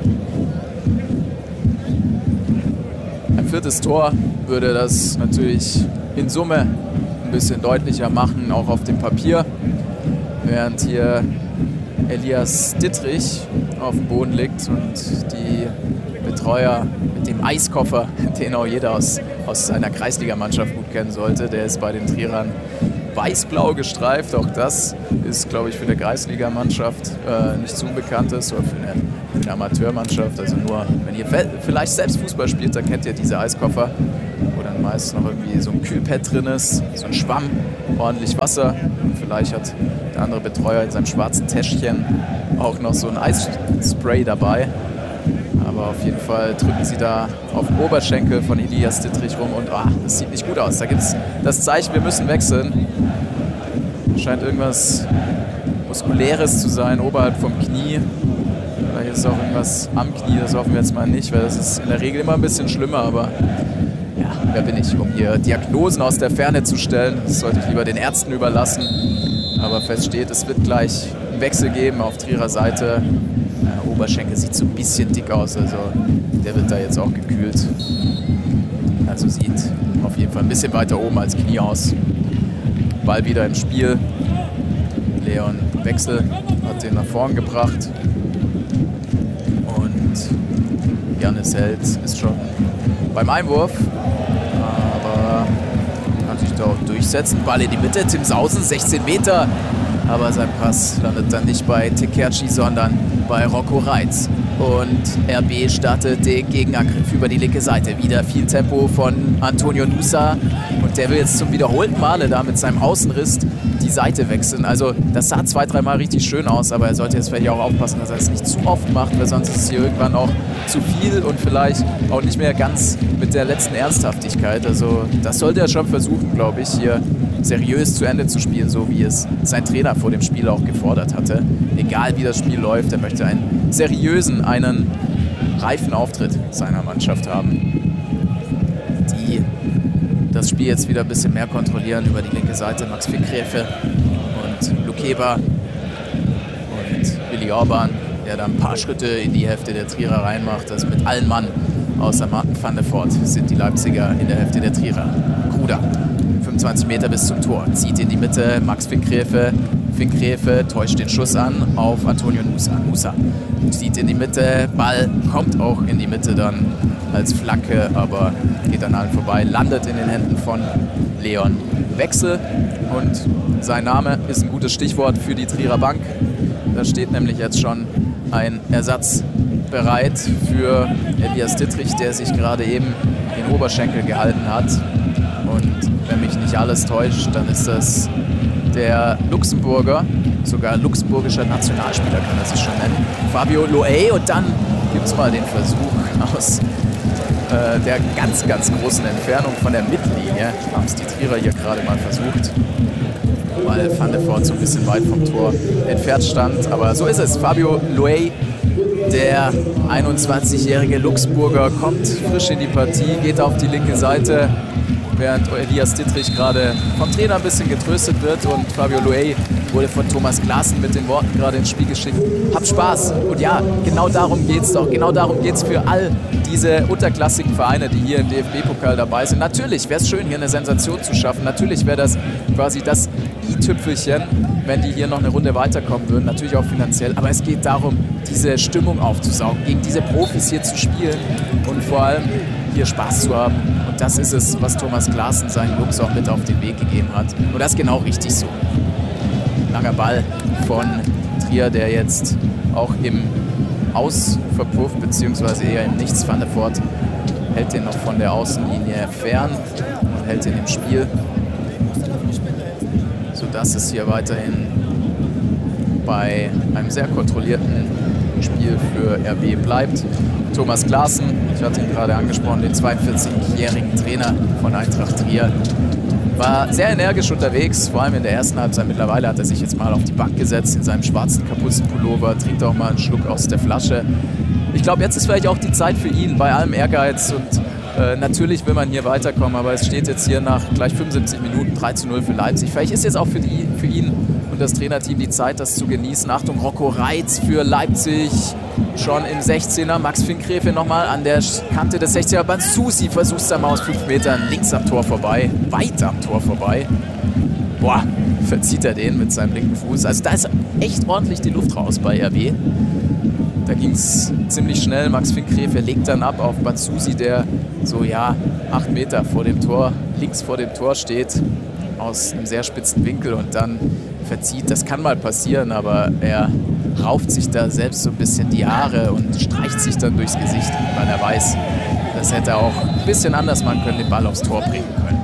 Ein viertes Tor würde das natürlich in Summe ein bisschen deutlicher machen, auch auf dem Papier. Während hier Elias Dittrich auf dem Boden liegt und die Betreuer mit dem Eiskoffer, den auch jeder aus, aus seiner Kreisligamannschaft gut kennen sollte, der ist bei den Trierern weiß-blau gestreift. Auch das ist, glaube ich, für eine Kreisligamannschaft äh, nichts Unbekanntes oder für eine, für eine Amateurmannschaft. Also nur, wenn ihr vielleicht selbst Fußball spielt, dann kennt ihr diese Eiskoffer, wo dann meist noch irgendwie so ein Kühlpad drin ist, so ein Schwamm, ordentlich Wasser. Und vielleicht hat der andere Betreuer in seinem schwarzen Täschchen auch noch so ein Eisspray dabei. Aber auf jeden Fall drücken sie da auf den Oberschenkel von Elias Dittrich rum und oh, das sieht nicht gut aus. Da gibt es das Zeichen, wir müssen wechseln. Scheint irgendwas Muskuläres zu sein, oberhalb vom Knie. Vielleicht ist es auch irgendwas am Knie, das hoffen wir jetzt mal nicht, weil das ist in der Regel immer ein bisschen schlimmer. Aber ja, wer bin ich, um hier Diagnosen aus der Ferne zu stellen? Das sollte ich lieber den Ärzten überlassen. Aber fest steht, es wird gleich einen Wechsel geben auf Trierer Seite. Der Oberschenkel sieht so ein bisschen dick aus, also der wird da jetzt auch gekühlt. Also sieht auf jeden Fall ein bisschen weiter oben als Knie aus. Ball wieder im Spiel. Leon Wechsel hat den nach vorn gebracht. Und Jannis Held ist schon beim Einwurf. Aber kann sich da auch durchsetzen. Ball in die Mitte, Tim Sausen, sechzehn Meter. Aber sein Pass landet dann nicht bei Tekerci, sondern bei Rocco Reitz. Und R B startet den Gegenangriff über die linke Seite. Wieder viel Tempo von Antonio Nusa. Und der will jetzt zum wiederholten Male da mit seinem Außenriss die Seite wechseln. Also das sah zwei, dreimal richtig schön aus, aber er sollte jetzt vielleicht auch aufpassen, dass er es nicht zu oft macht, weil sonst ist es hier irgendwann auch zu viel und vielleicht auch nicht mehr ganz mit der letzten Ernsthaftigkeit. Also das sollte er schon versuchen, glaube ich, hier seriös zu Ende zu spielen, so wie es sein Trainer vor dem Spiel auch gefordert hatte. Egal wie das Spiel läuft, er möchte einen seriösen, einen reifen Auftritt seiner Mannschaft haben, die das Spiel jetzt wieder ein bisschen mehr kontrollieren über die linke Seite. Max Finkgräfe und Lukeba und Willi Orban, der da ein paar Schritte in die Hälfte der Trierer reinmacht. Also mit allen Mann außer Martin van der Voort sind die Leipziger in der Hälfte der Trierer. Gruder, fünfundzwanzig Meter bis zum Tor, zieht in die Mitte, Max Finkgräfe. Finkgräfe täuscht den Schuss an auf Antonio Nusa. Nusa zieht in die Mitte, Ball kommt auch in die Mitte dann als Flanke, aber geht an allen vorbei, landet in den Händen von Leon Wechsel. Und sein Name ist ein gutes Stichwort für die Trierer Bank. Da steht nämlich jetzt schon ein Ersatz bereit für Elias Dittrich, der sich gerade eben den Oberschenkel gehalten hat. Und wenn mich nicht alles täuscht, dann ist das der Luxemburger, sogar luxemburgischer Nationalspieler kann er sich schon nennen, Fabio Loey. Und dann gibt es mal den Versuch aus äh, der ganz, ganz großen Entfernung von der Mittellinie. Haben es die Trierer hier gerade mal versucht, weil Van der Voort so ein bisschen weit vom Tor entfernt stand. Aber so ist es. Fabio Loey, der einundzwanzigjährige Luxemburger, kommt frisch in die Partie, geht auf die linke Seite, während Elias Dittrich gerade vom Trainer ein bisschen getröstet wird. Und Fabio Loey wurde von Thomas Klaassen mit den Worten gerade ins Spiel geschickt: Habt Spaß. Und ja, genau darum geht es doch. Genau darum geht es für all diese unterklassigen Vereine, die hier im D F B-Pokal dabei sind. Natürlich wäre es schön, hier eine Sensation zu schaffen. Natürlich wäre das quasi das i-Tüpfelchen, wenn die hier noch eine Runde weiterkommen würden. Natürlich auch finanziell. Aber es geht darum, diese Stimmung aufzusaugen, gegen diese Profis hier zu spielen und vor allem hier Spaß zu haben. Und das ist es, was Thomas Klaassen seinen Jungs auch mit auf den Weg gegeben hat. Und das ist genau richtig so. Langer Ball von Trier, der jetzt auch im Aus verpufft, beziehungsweise eher im Nichts. Van der Voort hält den noch von der Außenlinie fern und hält den im Spiel, sodass es hier weiterhin bei einem sehr kontrollierten Spiel für R B bleibt. Thomas Klaassen, ich hatte ihn gerade angesprochen, den zweiundvierzigjährigen Trainer von Eintracht Trier, war sehr energisch unterwegs, vor allem in der ersten Halbzeit. Mittlerweile hat er sich jetzt mal auf die Bank gesetzt in seinem schwarzen Kapuzenpullover, trinkt auch mal einen Schluck aus der Flasche. Ich glaube, jetzt ist vielleicht auch die Zeit für ihn, bei allem Ehrgeiz, und äh, natürlich will man hier weiterkommen, aber es steht jetzt hier nach gleich fünfundsiebzig Minuten drei zu null für Leipzig. Vielleicht ist jetzt auch für, die, für ihn und das Trainerteam die Zeit, das zu genießen. Achtung, Rocco Reitz für Leipzig, schon im sechzehner. Max Finkgräfe nochmal an der Kante des sechzehner. Bansusi versucht es einmal aus fünf Metern links am Tor vorbei, weit am Tor vorbei. Boah, verzieht er den mit seinem linken Fuß. Also da ist echt ordentlich die Luft raus bei R B. Da ging es ziemlich schnell. Max Finkgräfe legt dann ab auf Bansusi, der so ja acht Meter vor dem Tor, links vor dem Tor steht. aus einem sehr spitzen Winkel und dann verzieht. Das kann mal passieren, aber er rauft sich da selbst so ein bisschen die Haare und streicht sich dann durchs Gesicht, weil er weiß, das hätte er auch ein bisschen anders machen können, den Ball aufs Tor bringen können.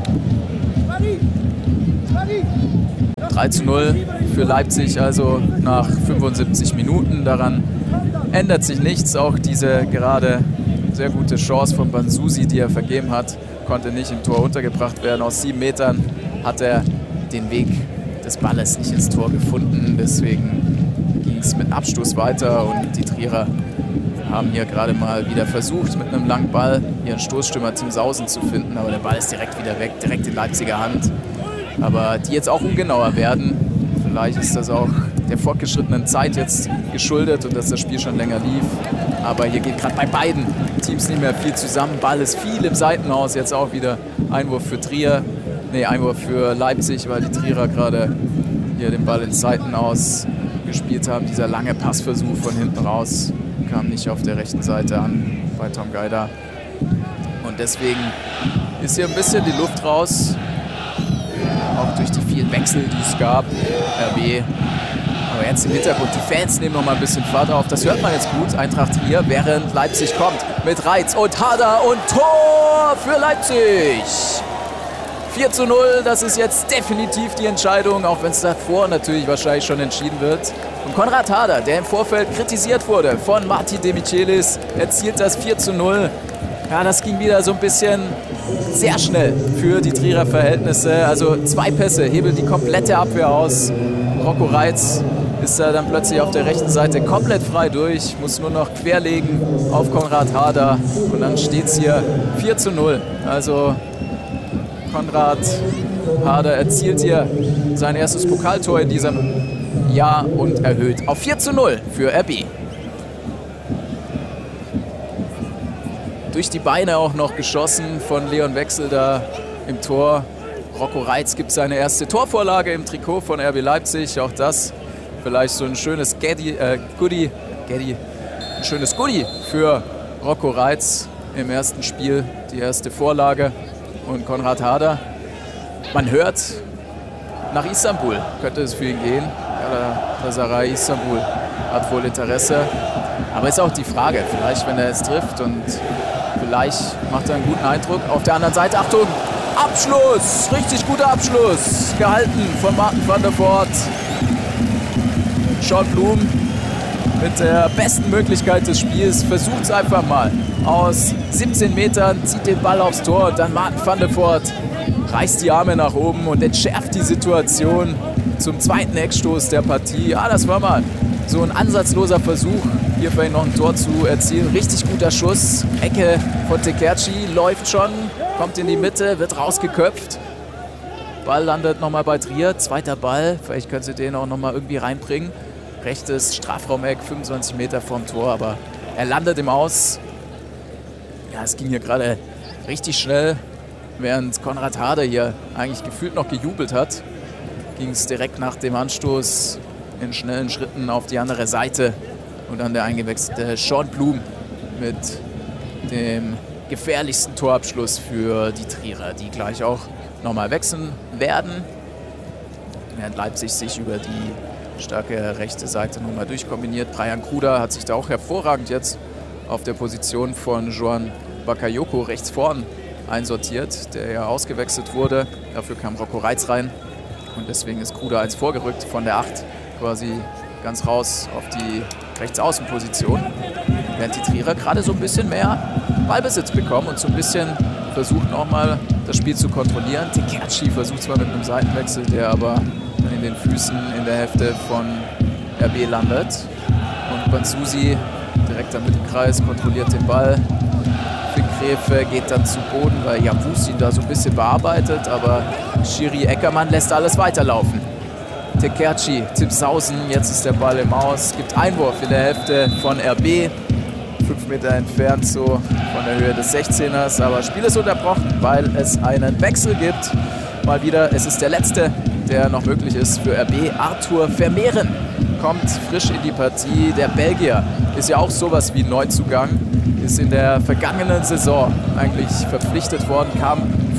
drei zu null für Leipzig, also nach fünfundsiebzig Minuten. Daran ändert sich nichts. Auch diese gerade sehr gute Chance von Banzusi, die er vergeben hat, konnte nicht im Tor untergebracht werden. Aus sieben Metern hat er den Weg des Balles nicht ins Tor gefunden. Deswegen ging es mit Abstoß weiter und die Trierer haben hier gerade mal wieder versucht, mit einem langen Ball ihren Stoßstürmer Tim Sausen zu finden. Aber der Ball ist direkt wieder weg, direkt in Leipziger Hand. Aber die jetzt auch ungenauer werden. Vielleicht ist das auch der fortgeschrittenen Zeit jetzt geschuldet und dass das Spiel schon länger lief. Aber hier geht gerade bei beiden Teams nicht mehr viel zusammen. Ball ist viel im Seitenhaus. Jetzt auch wieder Einwurf für Trier. Nee, Einwurf für Leipzig, weil die Trierer gerade hier den Ball ins Seitenhaus gespielt haben. Dieser lange Passversuch von hinten raus kam nicht auf der rechten Seite an bei Tom Geider. Und deswegen ist hier ein bisschen die Luft raus. Auch durch die vielen Wechsel, die es gab. R B. Aber jetzt im Hintergrund, die Fans nehmen noch mal ein bisschen Fahrt auf. Das hört man jetzt gut. Eintracht Trier, während Leipzig kommt. Mit Reitz und Harder und Tor für Leipzig. vier zu null, das ist jetzt definitiv die Entscheidung, auch wenn es davor natürlich wahrscheinlich schon entschieden wird. Und Konrad Harder, der im Vorfeld kritisiert wurde von Martin de Michelis, erzielt das vier zu null. Ja, das ging wieder so ein bisschen sehr schnell für die Trierer Verhältnisse. Also zwei Pässe hebeln die komplette Abwehr aus. Rocco Reitz ist da dann plötzlich auf der rechten Seite komplett frei durch, muss nur noch querlegen auf Konrad Harder und dann steht es hier vier zu null. Also Konrad Harder erzielt hier sein erstes Pokaltor in diesem Jahr und erhöht auf vier zu null für R B. Durch die Beine auch noch geschossen von Leon Wechsel da im Tor. Rocco Reitz gibt seine erste Torvorlage im Trikot von R B Leipzig. Auch das vielleicht so ein schönes Gaddy, äh, Goodie, Gaddy, ein schönes Goodie für Rocco Reitz im ersten Spiel. Die erste Vorlage. Und Konrad Harder, man hört, nach Istanbul könnte es für ihn gehen. Galatasaray Istanbul hat wohl Interesse. Aber ist auch die Frage, vielleicht wenn er es trifft und vielleicht macht er einen guten Eindruck. Auf der anderen Seite, Achtung, Abschluss, richtig guter Abschluss, gehalten von Martin van der Voort. Sean Blum mit der besten Möglichkeit des Spiels versucht es einfach mal. Aus siebzehn Metern zieht den Ball aufs Tor und dann Martin van der Voort reißt die Arme nach oben und entschärft die Situation zum zweiten Eckstoß der Partie. Ja, das war mal so ein ansatzloser Versuch, hier für ihn noch ein Tor zu erzielen. Richtig guter Schuss. Ecke von Tekerci läuft schon, kommt in die Mitte, wird rausgeköpft. Ball landet nochmal bei Trier. Zweiter Ball. Vielleicht können sie den auch nochmal irgendwie reinbringen. Rechtes Strafraumeck, fünfundzwanzig Meter vorm Tor, aber er landet im Aus. Ja, es ging hier gerade richtig schnell. Während Konrad Harder hier eigentlich gefühlt noch gejubelt hat, ging es direkt nach dem Anstoß in schnellen Schritten auf die andere Seite. Und dann der eingewechselte Sean Blum mit dem gefährlichsten Torabschluss für die Trierer, die gleich auch nochmal wechseln werden. Während Leipzig sich über die starke rechte Seite nochmal durchkombiniert. Brian Kruder hat sich da auch hervorragend jetzt auf der Position von Joan Bakayoko rechts vorn einsortiert, der ja ausgewechselt wurde. Dafür kam Rocco Reitz rein und deswegen ist Kruder eins vorgerückt von der acht quasi ganz raus auf die Rechtsaußenposition. Während die Trierer gerade so ein bisschen mehr Ballbesitz bekommen und so ein bisschen versuchen auch mal das Spiel zu kontrollieren. Tekerci versucht zwar mit einem Seitenwechsel, der aber in den Füßen in der Hälfte von R B landet. Und Banzusi direkt am Mittelkreis kontrolliert den Ball. Finkgräfe geht dann zu Boden, weil Jabus ihn da so ein bisschen bearbeitet, aber Schiri Eckermann lässt alles weiterlaufen. Tekerci, Tim Sausen, jetzt ist der Ball im Aus, gibt Einwurf in der Hälfte von R B. Fünf Meter entfernt so von der Höhe des sechzehners, aber das Spiel ist unterbrochen, weil es einen Wechsel gibt. Mal wieder, es ist der letzte, der noch möglich ist für R B. Arthur Vermeeren kommt frisch in die Partie. Der Belgier ist ja auch sowas wie Neuzugang, ist in der vergangenen Saison eigentlich verpflichtet worden, kam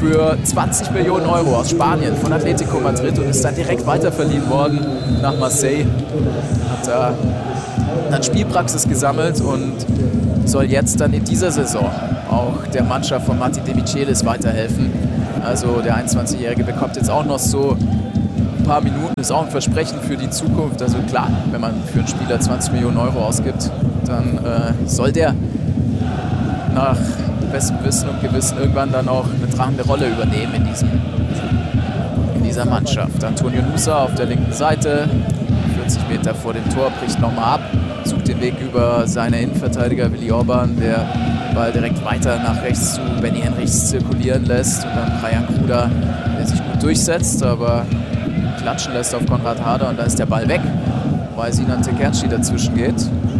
für zwanzig Millionen Euro aus Spanien von Atletico Madrid und ist dann direkt weiterverliehen worden nach Marseille. Hat da dann Spielpraxis gesammelt und soll jetzt dann in dieser Saison auch der Mannschaft von Martin de Michelis weiterhelfen. Also der einundzwanzigjährige bekommt jetzt auch noch so ein paar Minuten, ist auch ein Versprechen für die Zukunft. Also klar, wenn man für einen Spieler zwanzig Millionen Euro ausgibt, dann äh, soll der nach bestem Wissen und Gewissen irgendwann dann auch eine tragende Rolle übernehmen in, diesem, in dieser Mannschaft. Antonio Nusa auf der linken Seite, vierzig Meter vor dem Tor, bricht nochmal ab, sucht den Weg über seine Innenverteidiger Willi Orban, der den Ball direkt weiter nach rechts zu Benny Henrichs zirkulieren lässt und dann Rayan Kruder, der sich gut durchsetzt, aber klatschen lässt auf Konrad Harder und da ist der Ball weg, weil Sinan Tekerci dazwischen geht.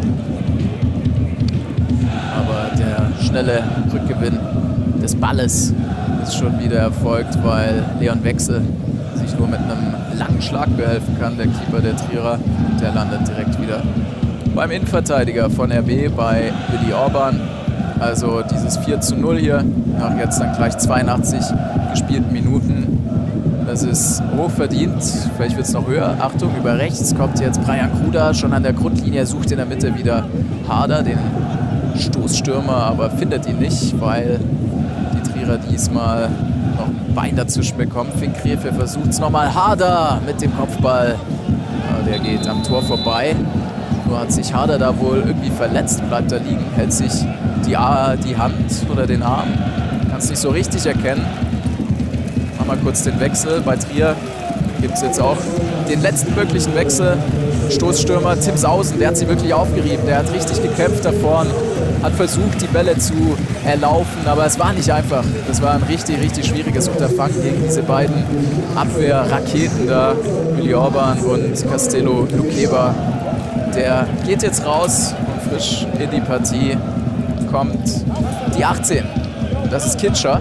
Aber der schnelle Rückgewinn des Balles ist schon wieder erfolgt, weil Leon Wechsel sich nur mit einem langen Schlag behelfen kann, der Keeper der Trierer. Und der landet direkt wieder beim Innenverteidiger von R B, bei Willi Orban. Also dieses vier zu null hier, nach jetzt dann gleich zweiundachtzig gespielten Minuten. Das ist hochverdient, vielleicht wird es noch höher. Achtung, über rechts kommt jetzt Brian Kruder schon an der Grundlinie, sucht in der Mitte wieder Harder, den Stoßstürmer, aber findet ihn nicht, weil die Trierer diesmal noch ein Bein dazwischen bekommen. Finn Krefe versucht es nochmal. Harder mit dem Kopfball. Ja, der geht am Tor vorbei. Nur hat sich Harder da wohl irgendwie verletzt, bleibt da liegen, hält sich die, die Hand oder den Arm. Kann es nicht so richtig erkennen. Machen wir kurz den Wechsel. Bei Trier gibt es jetzt auch den letzten möglichen Wechsel. Stoßstürmer Tim Sausen, der hat sie wirklich aufgerieben. Der hat richtig gekämpft da vorne, hat versucht, die Bälle zu erlaufen, aber es war nicht einfach. Das war ein richtig, richtig schwieriges Unterfangen gegen diese beiden Abwehrraketen da, Willi Orban und Castello Luqueba. Der geht jetzt raus und frisch in die Partie kommt die achtzehn. Das ist Kincher.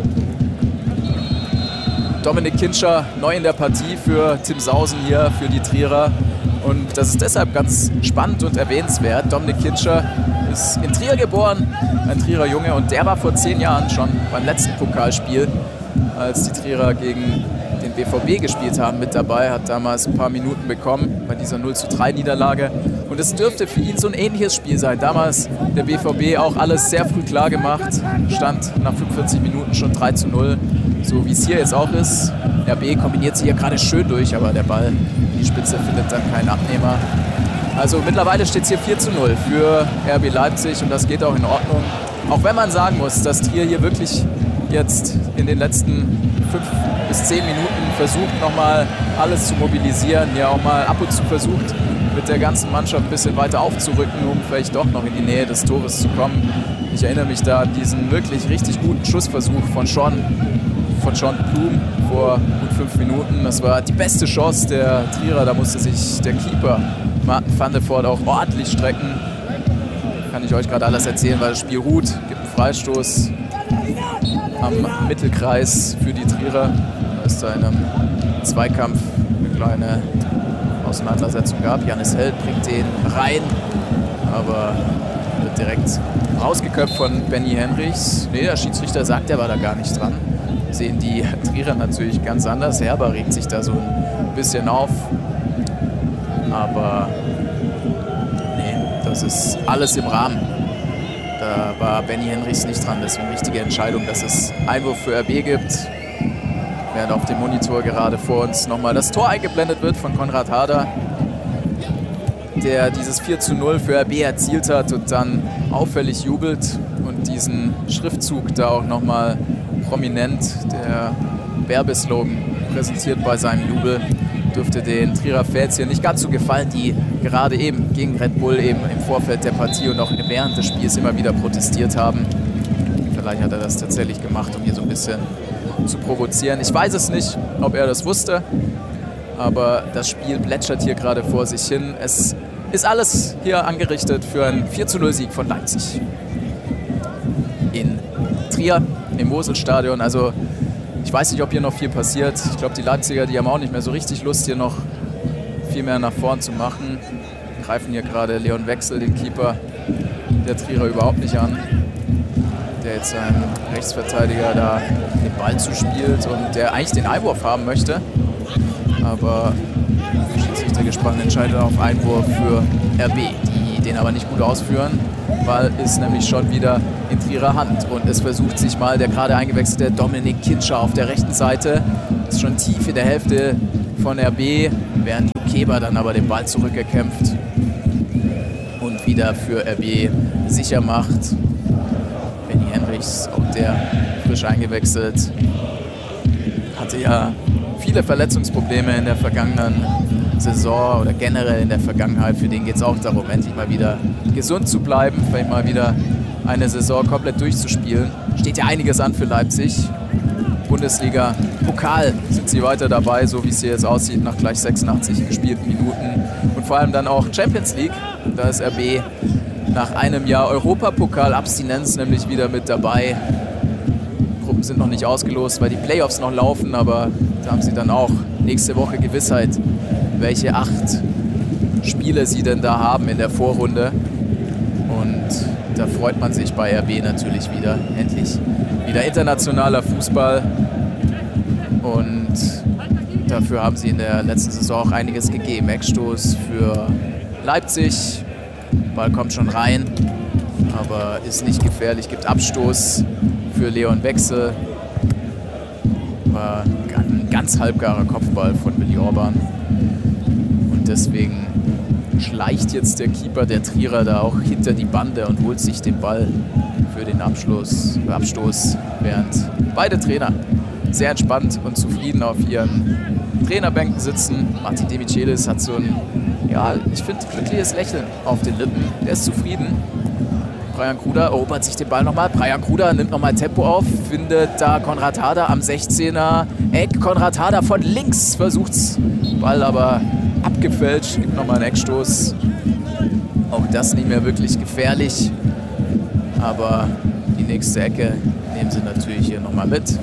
Dominik Kincher neu in der Partie für Tim Sausen hier, für die Trierer. Und das ist deshalb ganz spannend und erwähnenswert. Dominik Kincher ist in Trier geboren, ein Trierer Junge. Und der war vor zehn Jahren schon beim letzten Pokalspiel, als die Trierer gegen den B V B gespielt haben, mit dabei. Hat damals ein paar Minuten bekommen bei dieser null zu drei Niederlage. Und es dürfte für ihn so ein ähnliches Spiel sein. Damals der B V B auch alles sehr früh klar gemacht. Stand nach fünfundvierzig Minuten schon drei zu null. So wie es hier jetzt auch ist. R B kombiniert sich hier gerade schön durch, aber der Ball in die Spitze findet dann keinen Abnehmer. Also mittlerweile steht es hier vier zu null für R B Leipzig und das geht auch in Ordnung. Auch wenn man sagen muss, dass Trier hier wirklich jetzt in den letzten fünf bis zehn Minuten versucht, nochmal alles zu mobilisieren. Ja, auch mal ab und zu versucht, mit der ganzen Mannschaft ein bisschen weiter aufzurücken, um vielleicht doch noch in die Nähe des Tores zu kommen. Ich erinnere mich da an diesen wirklich richtig guten Schussversuch von Sean, von Sean Blum vor gut fünf Minuten. Das war die beste Chance der Trierer. Da musste sich der Keeper Martin van der Voort auch ordentlich strecken. Kann ich euch gerade alles erzählen, weil das Spiel ruht. Gibt einen Freistoß am Mittelkreis für die Trierer. Da ist da in einem Zweikampf eine kleine Auseinandersetzung gab. Janis Held bringt den rein, aber wird direkt rausgeköpft von Benny Henrichs. Nee, der Schiedsrichter sagt, er war da gar nicht dran. Sehen die Trierer natürlich ganz anders. Herber regt sich da so ein bisschen auf. Aber nee, das ist alles im Rahmen. Da war Benny Henrichs nicht dran. Deswegen richtige Entscheidung, dass es Einwurf für R B gibt. Während auf dem Monitor gerade vor uns nochmal das Tor eingeblendet wird von Konrad Harder, der dieses vier zu null für R B erzielt hat und dann auffällig jubelt und diesen Schriftzug da auch nochmal prominent, der Werbeslogan präsentiert bei seinem Jubel, dürfte den Trierer Fans hier nicht ganz so gefallen, die gerade eben gegen Red Bull eben im Vorfeld der Partie und auch während des Spiels immer wieder protestiert haben. Vielleicht hat er das tatsächlich gemacht, um hier so ein bisschen zu provozieren. Ich weiß es nicht, ob er das wusste, aber das Spiel plätschert hier gerade vor sich hin. Es ist alles hier angerichtet für einen vier zu null Sieg von Leipzig in Trier im Moselstadion. Also ich weiß nicht, ob hier noch viel passiert. Ich glaube, die Leipziger, die haben auch nicht mehr so richtig Lust, hier noch viel mehr nach vorn zu machen. Greifen hier gerade Leon Wechsel, den Keeper der Trierer, überhaupt nicht an. der jetzt seinen Rechtsverteidiger da den Ball zuspielt und der eigentlich den Einwurf haben möchte. Aber Schiedsrichter gespannt entscheidet auf Einwurf für R B, die den aber nicht gut ausführen. Ball ist nämlich schon wieder in Trierer Hand und es versucht sich mal der gerade eingewechselte Dominik Kitscher auf der rechten Seite. Ist schon tief in der Hälfte von R B, während Keber dann aber den Ball zurückerkämpft und wieder für R B sicher macht. Benny Henrichs, auch der frisch eingewechselt, hatte ja viele Verletzungsprobleme in der vergangenen Saison oder generell in der Vergangenheit. Für den geht es auch darum, endlich mal wieder gesund zu bleiben, vielleicht mal wieder eine Saison komplett durchzuspielen. Steht ja einiges an für Leipzig. Bundesliga, Pokal sind sie weiter dabei, so wie es hier jetzt aussieht, nach gleich sechsundachtzig gespielten Minuten. Und vor allem dann auch Champions League. Da ist R B nach einem Jahr Europapokal-Abstinenz nämlich wieder mit dabei. Gruppen sind noch nicht ausgelost, weil die Playoffs noch laufen, aber da haben sie dann auch nächste Woche Gewissheit, welche acht Spiele sie denn da haben in der Vorrunde. Und da freut man sich bei R B natürlich wieder. Endlich wieder internationaler Fußball. Und dafür haben sie in der letzten Saison auch einiges gegeben. Eckstoß für Leipzig. Ball kommt schon rein, aber ist nicht gefährlich. Gibt Abstoß für Leon Wechsel. War ein ganz halbgarer Kopfball von Willi Orban. Und deswegen schleicht jetzt der Keeper der Trierer da auch hinter die Bande und holt sich den Ball für den Abschluss, Abstoß, während beide Trainer sehr entspannt und zufrieden auf ihren Trainerbänken sitzen. Martin De Michelis hat so ein, ja, ich finde, glückliches Lächeln auf den Lippen. Der ist zufrieden. Brian Kruder erobert sich den Ball nochmal. Brian Kruder nimmt nochmal Tempo auf, findet da Konrad Harder am sechzehner Eck. Konrad Harder von links versucht's, Ball aber abgefälscht, gibt nochmal einen Eckstoß. Auch das nicht mehr wirklich gefährlich. Aber die nächste Ecke nehmen sie natürlich hier nochmal mit.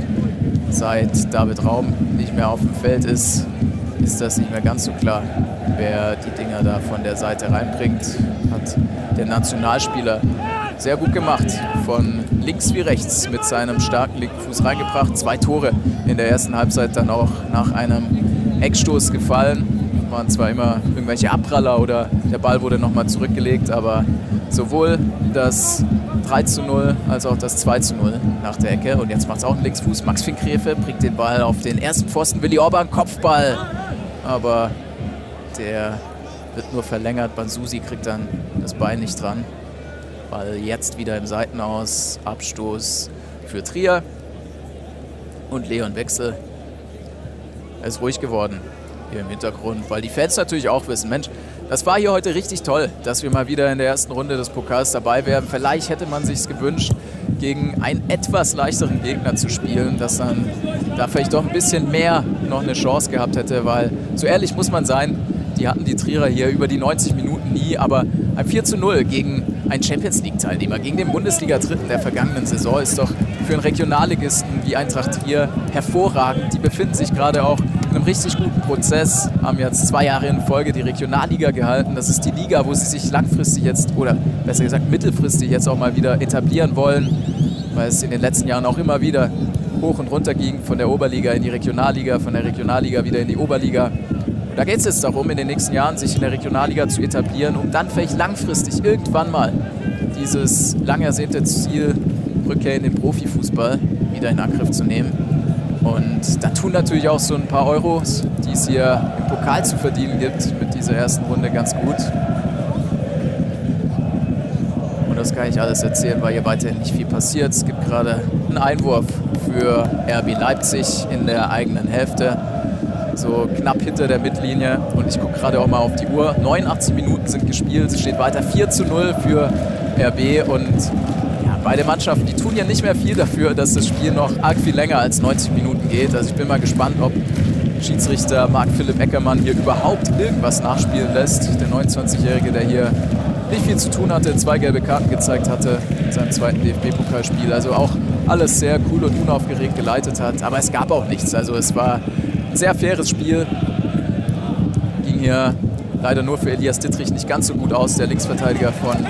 Seit David Raum nicht mehr auf dem Feld ist, ist das nicht mehr ganz so klar, wer die Dinger da von der Seite reinbringt. Hat der Nationalspieler sehr gut gemacht, von links wie rechts mit seinem starken linken Fuß reingebracht. Zwei Tore in der ersten Halbzeit dann auch nach einem Eckstoß gefallen. Waren zwar immer irgendwelche Abpraller oder der Ball wurde nochmal zurückgelegt, aber sowohl das drei zu null als auch das zwei zu null nach der Ecke. Und jetzt macht es auch einen Linksfuß. Max Finkgräfe bringt den Ball auf den ersten Pfosten. Willi Orban, Kopfball. Aber der wird nur verlängert. Bansusi kriegt dann das Bein nicht dran. Ball jetzt wieder im Seitenaus. Abstoß für Trier. Und Leon Wechsel. Er ist ruhig geworden hier im Hintergrund, weil die Fans natürlich auch wissen, Mensch, das war hier heute richtig toll, dass wir mal wieder in der ersten Runde des Pokals dabei wären. Vielleicht hätte man sich gewünscht, gegen einen etwas leichteren Gegner zu spielen, dass dann da vielleicht doch ein bisschen mehr noch eine Chance gehabt hätte, weil so ehrlich muss man sein, die hatten die Trierer hier über die neunzig Minuten nie, aber ein vier zu null gegen einen Champions-League-Teilnehmer, gegen den Bundesliga-Dritten der vergangenen Saison ist doch für einen Regionalligisten wie Eintracht Trier hervorragend. Die befinden sich gerade auch in einem richtig guten Prozess, haben jetzt zwei Jahre in Folge die Regionalliga gehalten. Das ist die Liga, wo sie sich langfristig jetzt, oder besser gesagt mittelfristig jetzt auch mal wieder etablieren wollen, weil es in den letzten Jahren auch immer wieder hoch und runter ging, von der Oberliga in die Regionalliga, von der Regionalliga wieder in die Oberliga. Da geht es jetzt darum, in den nächsten Jahren sich in der Regionalliga zu etablieren, um dann vielleicht langfristig irgendwann mal dieses lang ersehnte Ziel, Rückkehr in den Profifußball, wieder in Angriff zu nehmen. Und da tun natürlich auch so ein paar Euros, die es hier im Pokal zu verdienen gibt, mit dieser ersten Runde ganz gut. Und das kann ich alles erzählen, weil hier weiterhin nicht viel passiert. Es gibt gerade einen Einwurf für R B Leipzig in der eigenen Hälfte. So knapp hinter der Mittellinie. Und ich gucke gerade auch mal auf die Uhr. neunundachtzig Minuten sind gespielt. Es steht weiter vier zu null für R B. Und ja, beide Mannschaften, die tun ja nicht mehr viel dafür, dass das Spiel noch arg viel länger als neunzig Minuten geht. Also ich bin mal gespannt, ob Schiedsrichter Marc-Philipp Eckermann hier überhaupt irgendwas nachspielen lässt. Der neunundzwanzigjährige, der hier nicht viel zu tun hatte, zwei gelbe Karten gezeigt hatte in seinem zweiten D F B-Pokalspiel. Also auch alles sehr cool und unaufgeregt geleitet hat. Aber es gab auch nichts. Also es war ein sehr faires Spiel. Ging hier leider nur für Elias Dittrich nicht ganz so gut aus, der Linksverteidiger von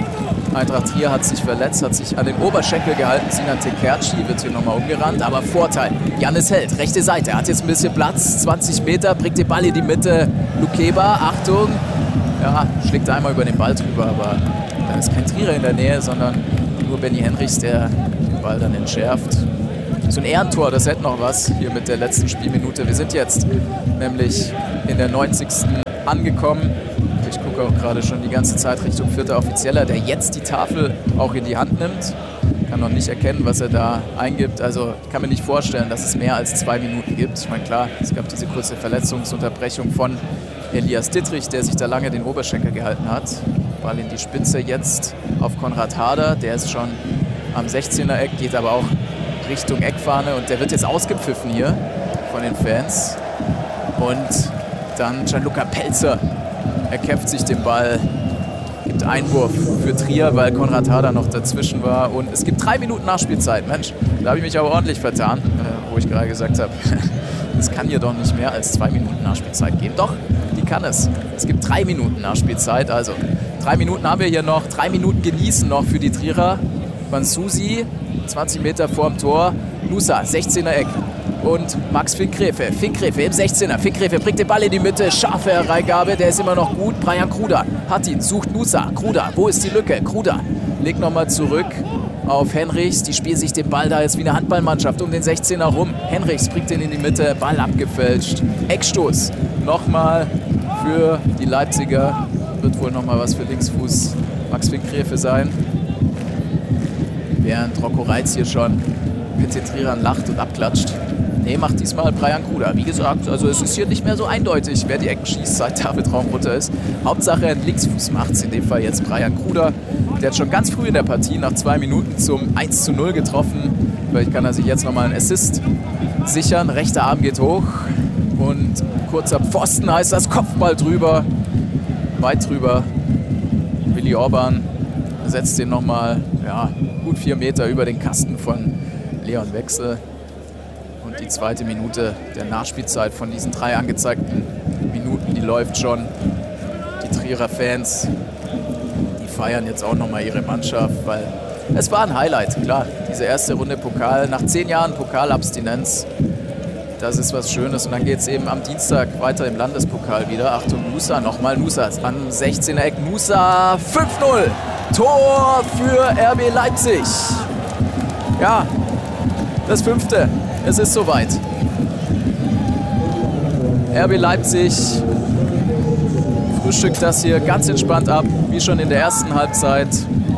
Eintracht Trier hat sich verletzt, hat sich an den Oberschenkel gehalten. Sinan Tekerci wird hier nochmal umgerannt, aber Vorteil. Jannis Held, rechte Seite, hat jetzt ein bisschen Platz, zwanzig Meter, bringt den Ball in die Mitte. Lukeba, Achtung, ja, schlägt einmal über den Ball drüber, aber dann ist kein Trierer in der Nähe, sondern nur Benny Henrichs, der den Ball dann entschärft. So ein Ehrentor, das hätte noch was hier mit der letzten Spielminute. Wir sind jetzt nämlich in der neunzigsten angekommen. Ich gucke auch gerade schon die ganze Zeit Richtung vierter Offizieller, der jetzt die Tafel auch in die Hand nimmt. Kann noch nicht erkennen, was er da eingibt. Also ich kann mir nicht vorstellen, dass es mehr als zwei Minuten gibt. Ich meine, klar, es gab diese kurze Verletzungsunterbrechung von Elias Dittrich, der sich da lange den Oberschenkel gehalten hat. Ball in die Spitze jetzt auf Konrad Harder. Der ist schon am sechzehner Eck, geht aber auch Richtung Eckfahne. Und der wird jetzt ausgepfiffen hier von den Fans. Und dann Gianluca Pelzer. Er kämpft sich den Ball, gibt Einwurf für Trier, weil Konrad Harder noch dazwischen war. Und es gibt drei Minuten Nachspielzeit. Mensch, da habe ich mich aber ordentlich vertan, äh, wo ich gerade gesagt habe, es kann hier doch nicht mehr als zwei Minuten Nachspielzeit geben. Doch, die kann es. Es gibt drei Minuten Nachspielzeit. Also drei Minuten haben wir hier noch. Drei Minuten genießen noch für die Trierer. Bansusi, zwanzig Meter vorm Tor. Nusa, sechzehner Eck. Und Max Finkgräfe, Finkgräfe im sechzehner. Finkgräfe bringt den Ball in die Mitte, scharfe Hereingabe, der ist immer noch gut. Brian Kruder hat ihn, sucht Nusa. Kruder, wo ist die Lücke? Kruder legt nochmal zurück auf Henrichs. Die spielen sich den Ball da jetzt wie eine Handballmannschaft um den sechzehner rum. Henrichs bringt den in die Mitte, Ball abgefälscht. Eckstoß nochmal für die Leipziger. Wird wohl nochmal was für Linksfuß Max Finkgräfe sein. Während Rocco Reitz hier schon mit den Trierern lacht und abklatscht. Nee, macht diesmal Brian Kruder. Wie gesagt, also es ist hier nicht mehr so eindeutig, wer die Ecken schießt, seit David Raum runter ist. Hauptsache ein Linksfuß macht's, in dem Fall jetzt Brian Kruder. Der hat schon ganz früh in der Partie nach zwei Minuten zum eins zu null getroffen. Vielleicht kann er sich jetzt nochmal einen Assist sichern. Rechter Arm geht hoch und kurzer Pfosten heißt das, Kopfball drüber, weit drüber. Willi Orban setzt den nochmal, ja, gut vier Meter über den Kasten von Leon Wechsel. Und die zweite Minute der Nachspielzeit von diesen drei angezeigten Minuten, die läuft schon. Die Trierer Fans, die feiern jetzt auch nochmal ihre Mannschaft, weil es war ein Highlight, klar. Diese erste Runde Pokal, nach zehn Jahren Pokalabstinenz, das ist was Schönes. Und dann geht es eben am Dienstag weiter im Landespokal wieder. Achtung, Nusa, nochmal Nusa am sechzehner Eck. Nusa, fünf null. Tor für R B Leipzig. Ja, das fünfte. Es ist soweit. R B Leipzig frühstückt das hier ganz entspannt ab, wie schon in der ersten Halbzeit.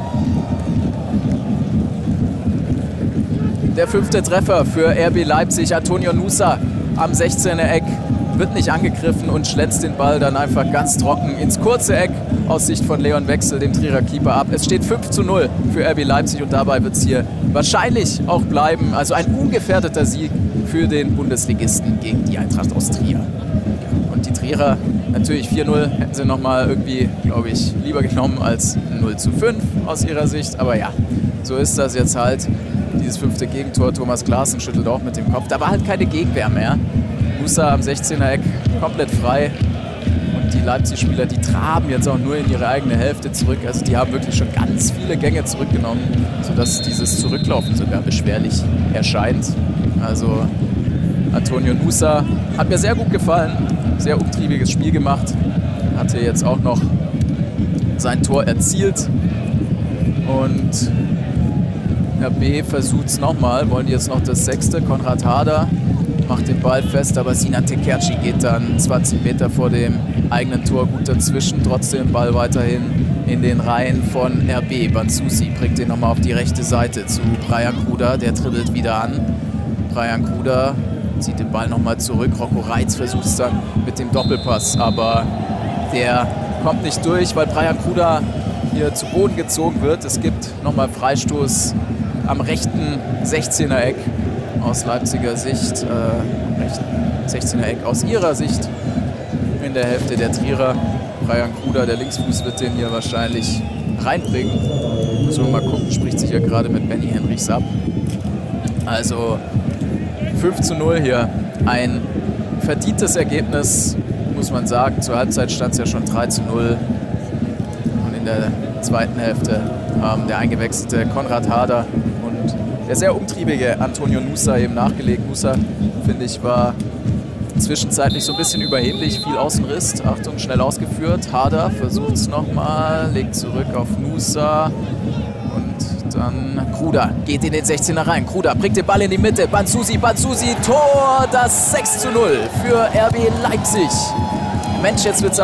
Der fünfte Treffer für R B Leipzig. Antonio Nusa am sechzehner Eck wird nicht angegriffen und schlänzt den Ball dann einfach ganz trocken ins kurze Eck aus Sicht von Leon Wechsel, dem Trierer Keeper, ab. Es steht fünf zu null für R B Leipzig und dabei wird es hier wahrscheinlich auch bleiben. Also ein ungefährdeter Sieg für den Bundesligisten gegen die Eintracht aus Trier. Und die Trierer, natürlich vier null hätten sie nochmal irgendwie, glaube ich, lieber genommen als null zu fünf aus ihrer Sicht. Aber ja, so ist das jetzt halt. Dieses fünfte Gegentor, Thomas Klaassen schüttelt auch mit dem Kopf. Da war halt keine Gegenwehr mehr. Nusa am sechzehner Eck komplett frei. Und die Leipzig-Spieler, die traben jetzt auch nur in ihre eigene Hälfte zurück. Also die haben wirklich schon ganz viele Gänge zurückgenommen, sodass dieses Zurücklaufen sogar beschwerlich erscheint. Also Antonio Nusa hat mir sehr gut gefallen. Sehr umtriebiges Spiel gemacht. Hat hier jetzt auch noch sein Tor erzielt. Und R B versucht es nochmal. Wollen die jetzt noch das sechste? Konrad Harder macht den Ball fest, aber Sinan Tekerci geht dann zwanzig Meter vor dem eigenen Tor gut dazwischen. Trotzdem Ball weiterhin in den Reihen von R B. Bansusi bringt den nochmal auf die rechte Seite zu Brian Kruder. Der dribbelt wieder an. Brian Kruder zieht den Ball nochmal zurück. Rocco Reitz versucht es dann mit dem Doppelpass, aber der kommt nicht durch, weil Brian Kruder hier zu Boden gezogen wird. Es gibt nochmal Freistoß am rechten sechzehner Eck aus Leipziger Sicht, äh, rechten sechzehner Eck aus ihrer Sicht in der Hälfte der Trierer. Brian Kruder, der Linksfuß, wird den hier wahrscheinlich reinbringen. Müssen wir mal gucken, spricht sich ja gerade mit Benny Henrichs ab. Also fünf zu null hier, ein verdientes Ergebnis, muss man sagen. Zur Halbzeit stand es ja schon drei zu null. Und in der zweiten Hälfte haben der eingewechselte Konrad Harder und der sehr umtriebige Antonio Nusa eben nachgelegt. Nusa, finde ich, war zwischenzeitlich so ein bisschen überheblich, viel Außenriss. Achtung, schnell ausgeführt. Harder versucht es nochmal, legt zurück auf Nusa. Und dann Kruder geht in den sechzehner rein. Kruder bringt den Ball in die Mitte. Banzusi, Banzusi, Tor, das sechs zu null für R B Leipzig. Mensch, jetzt wird's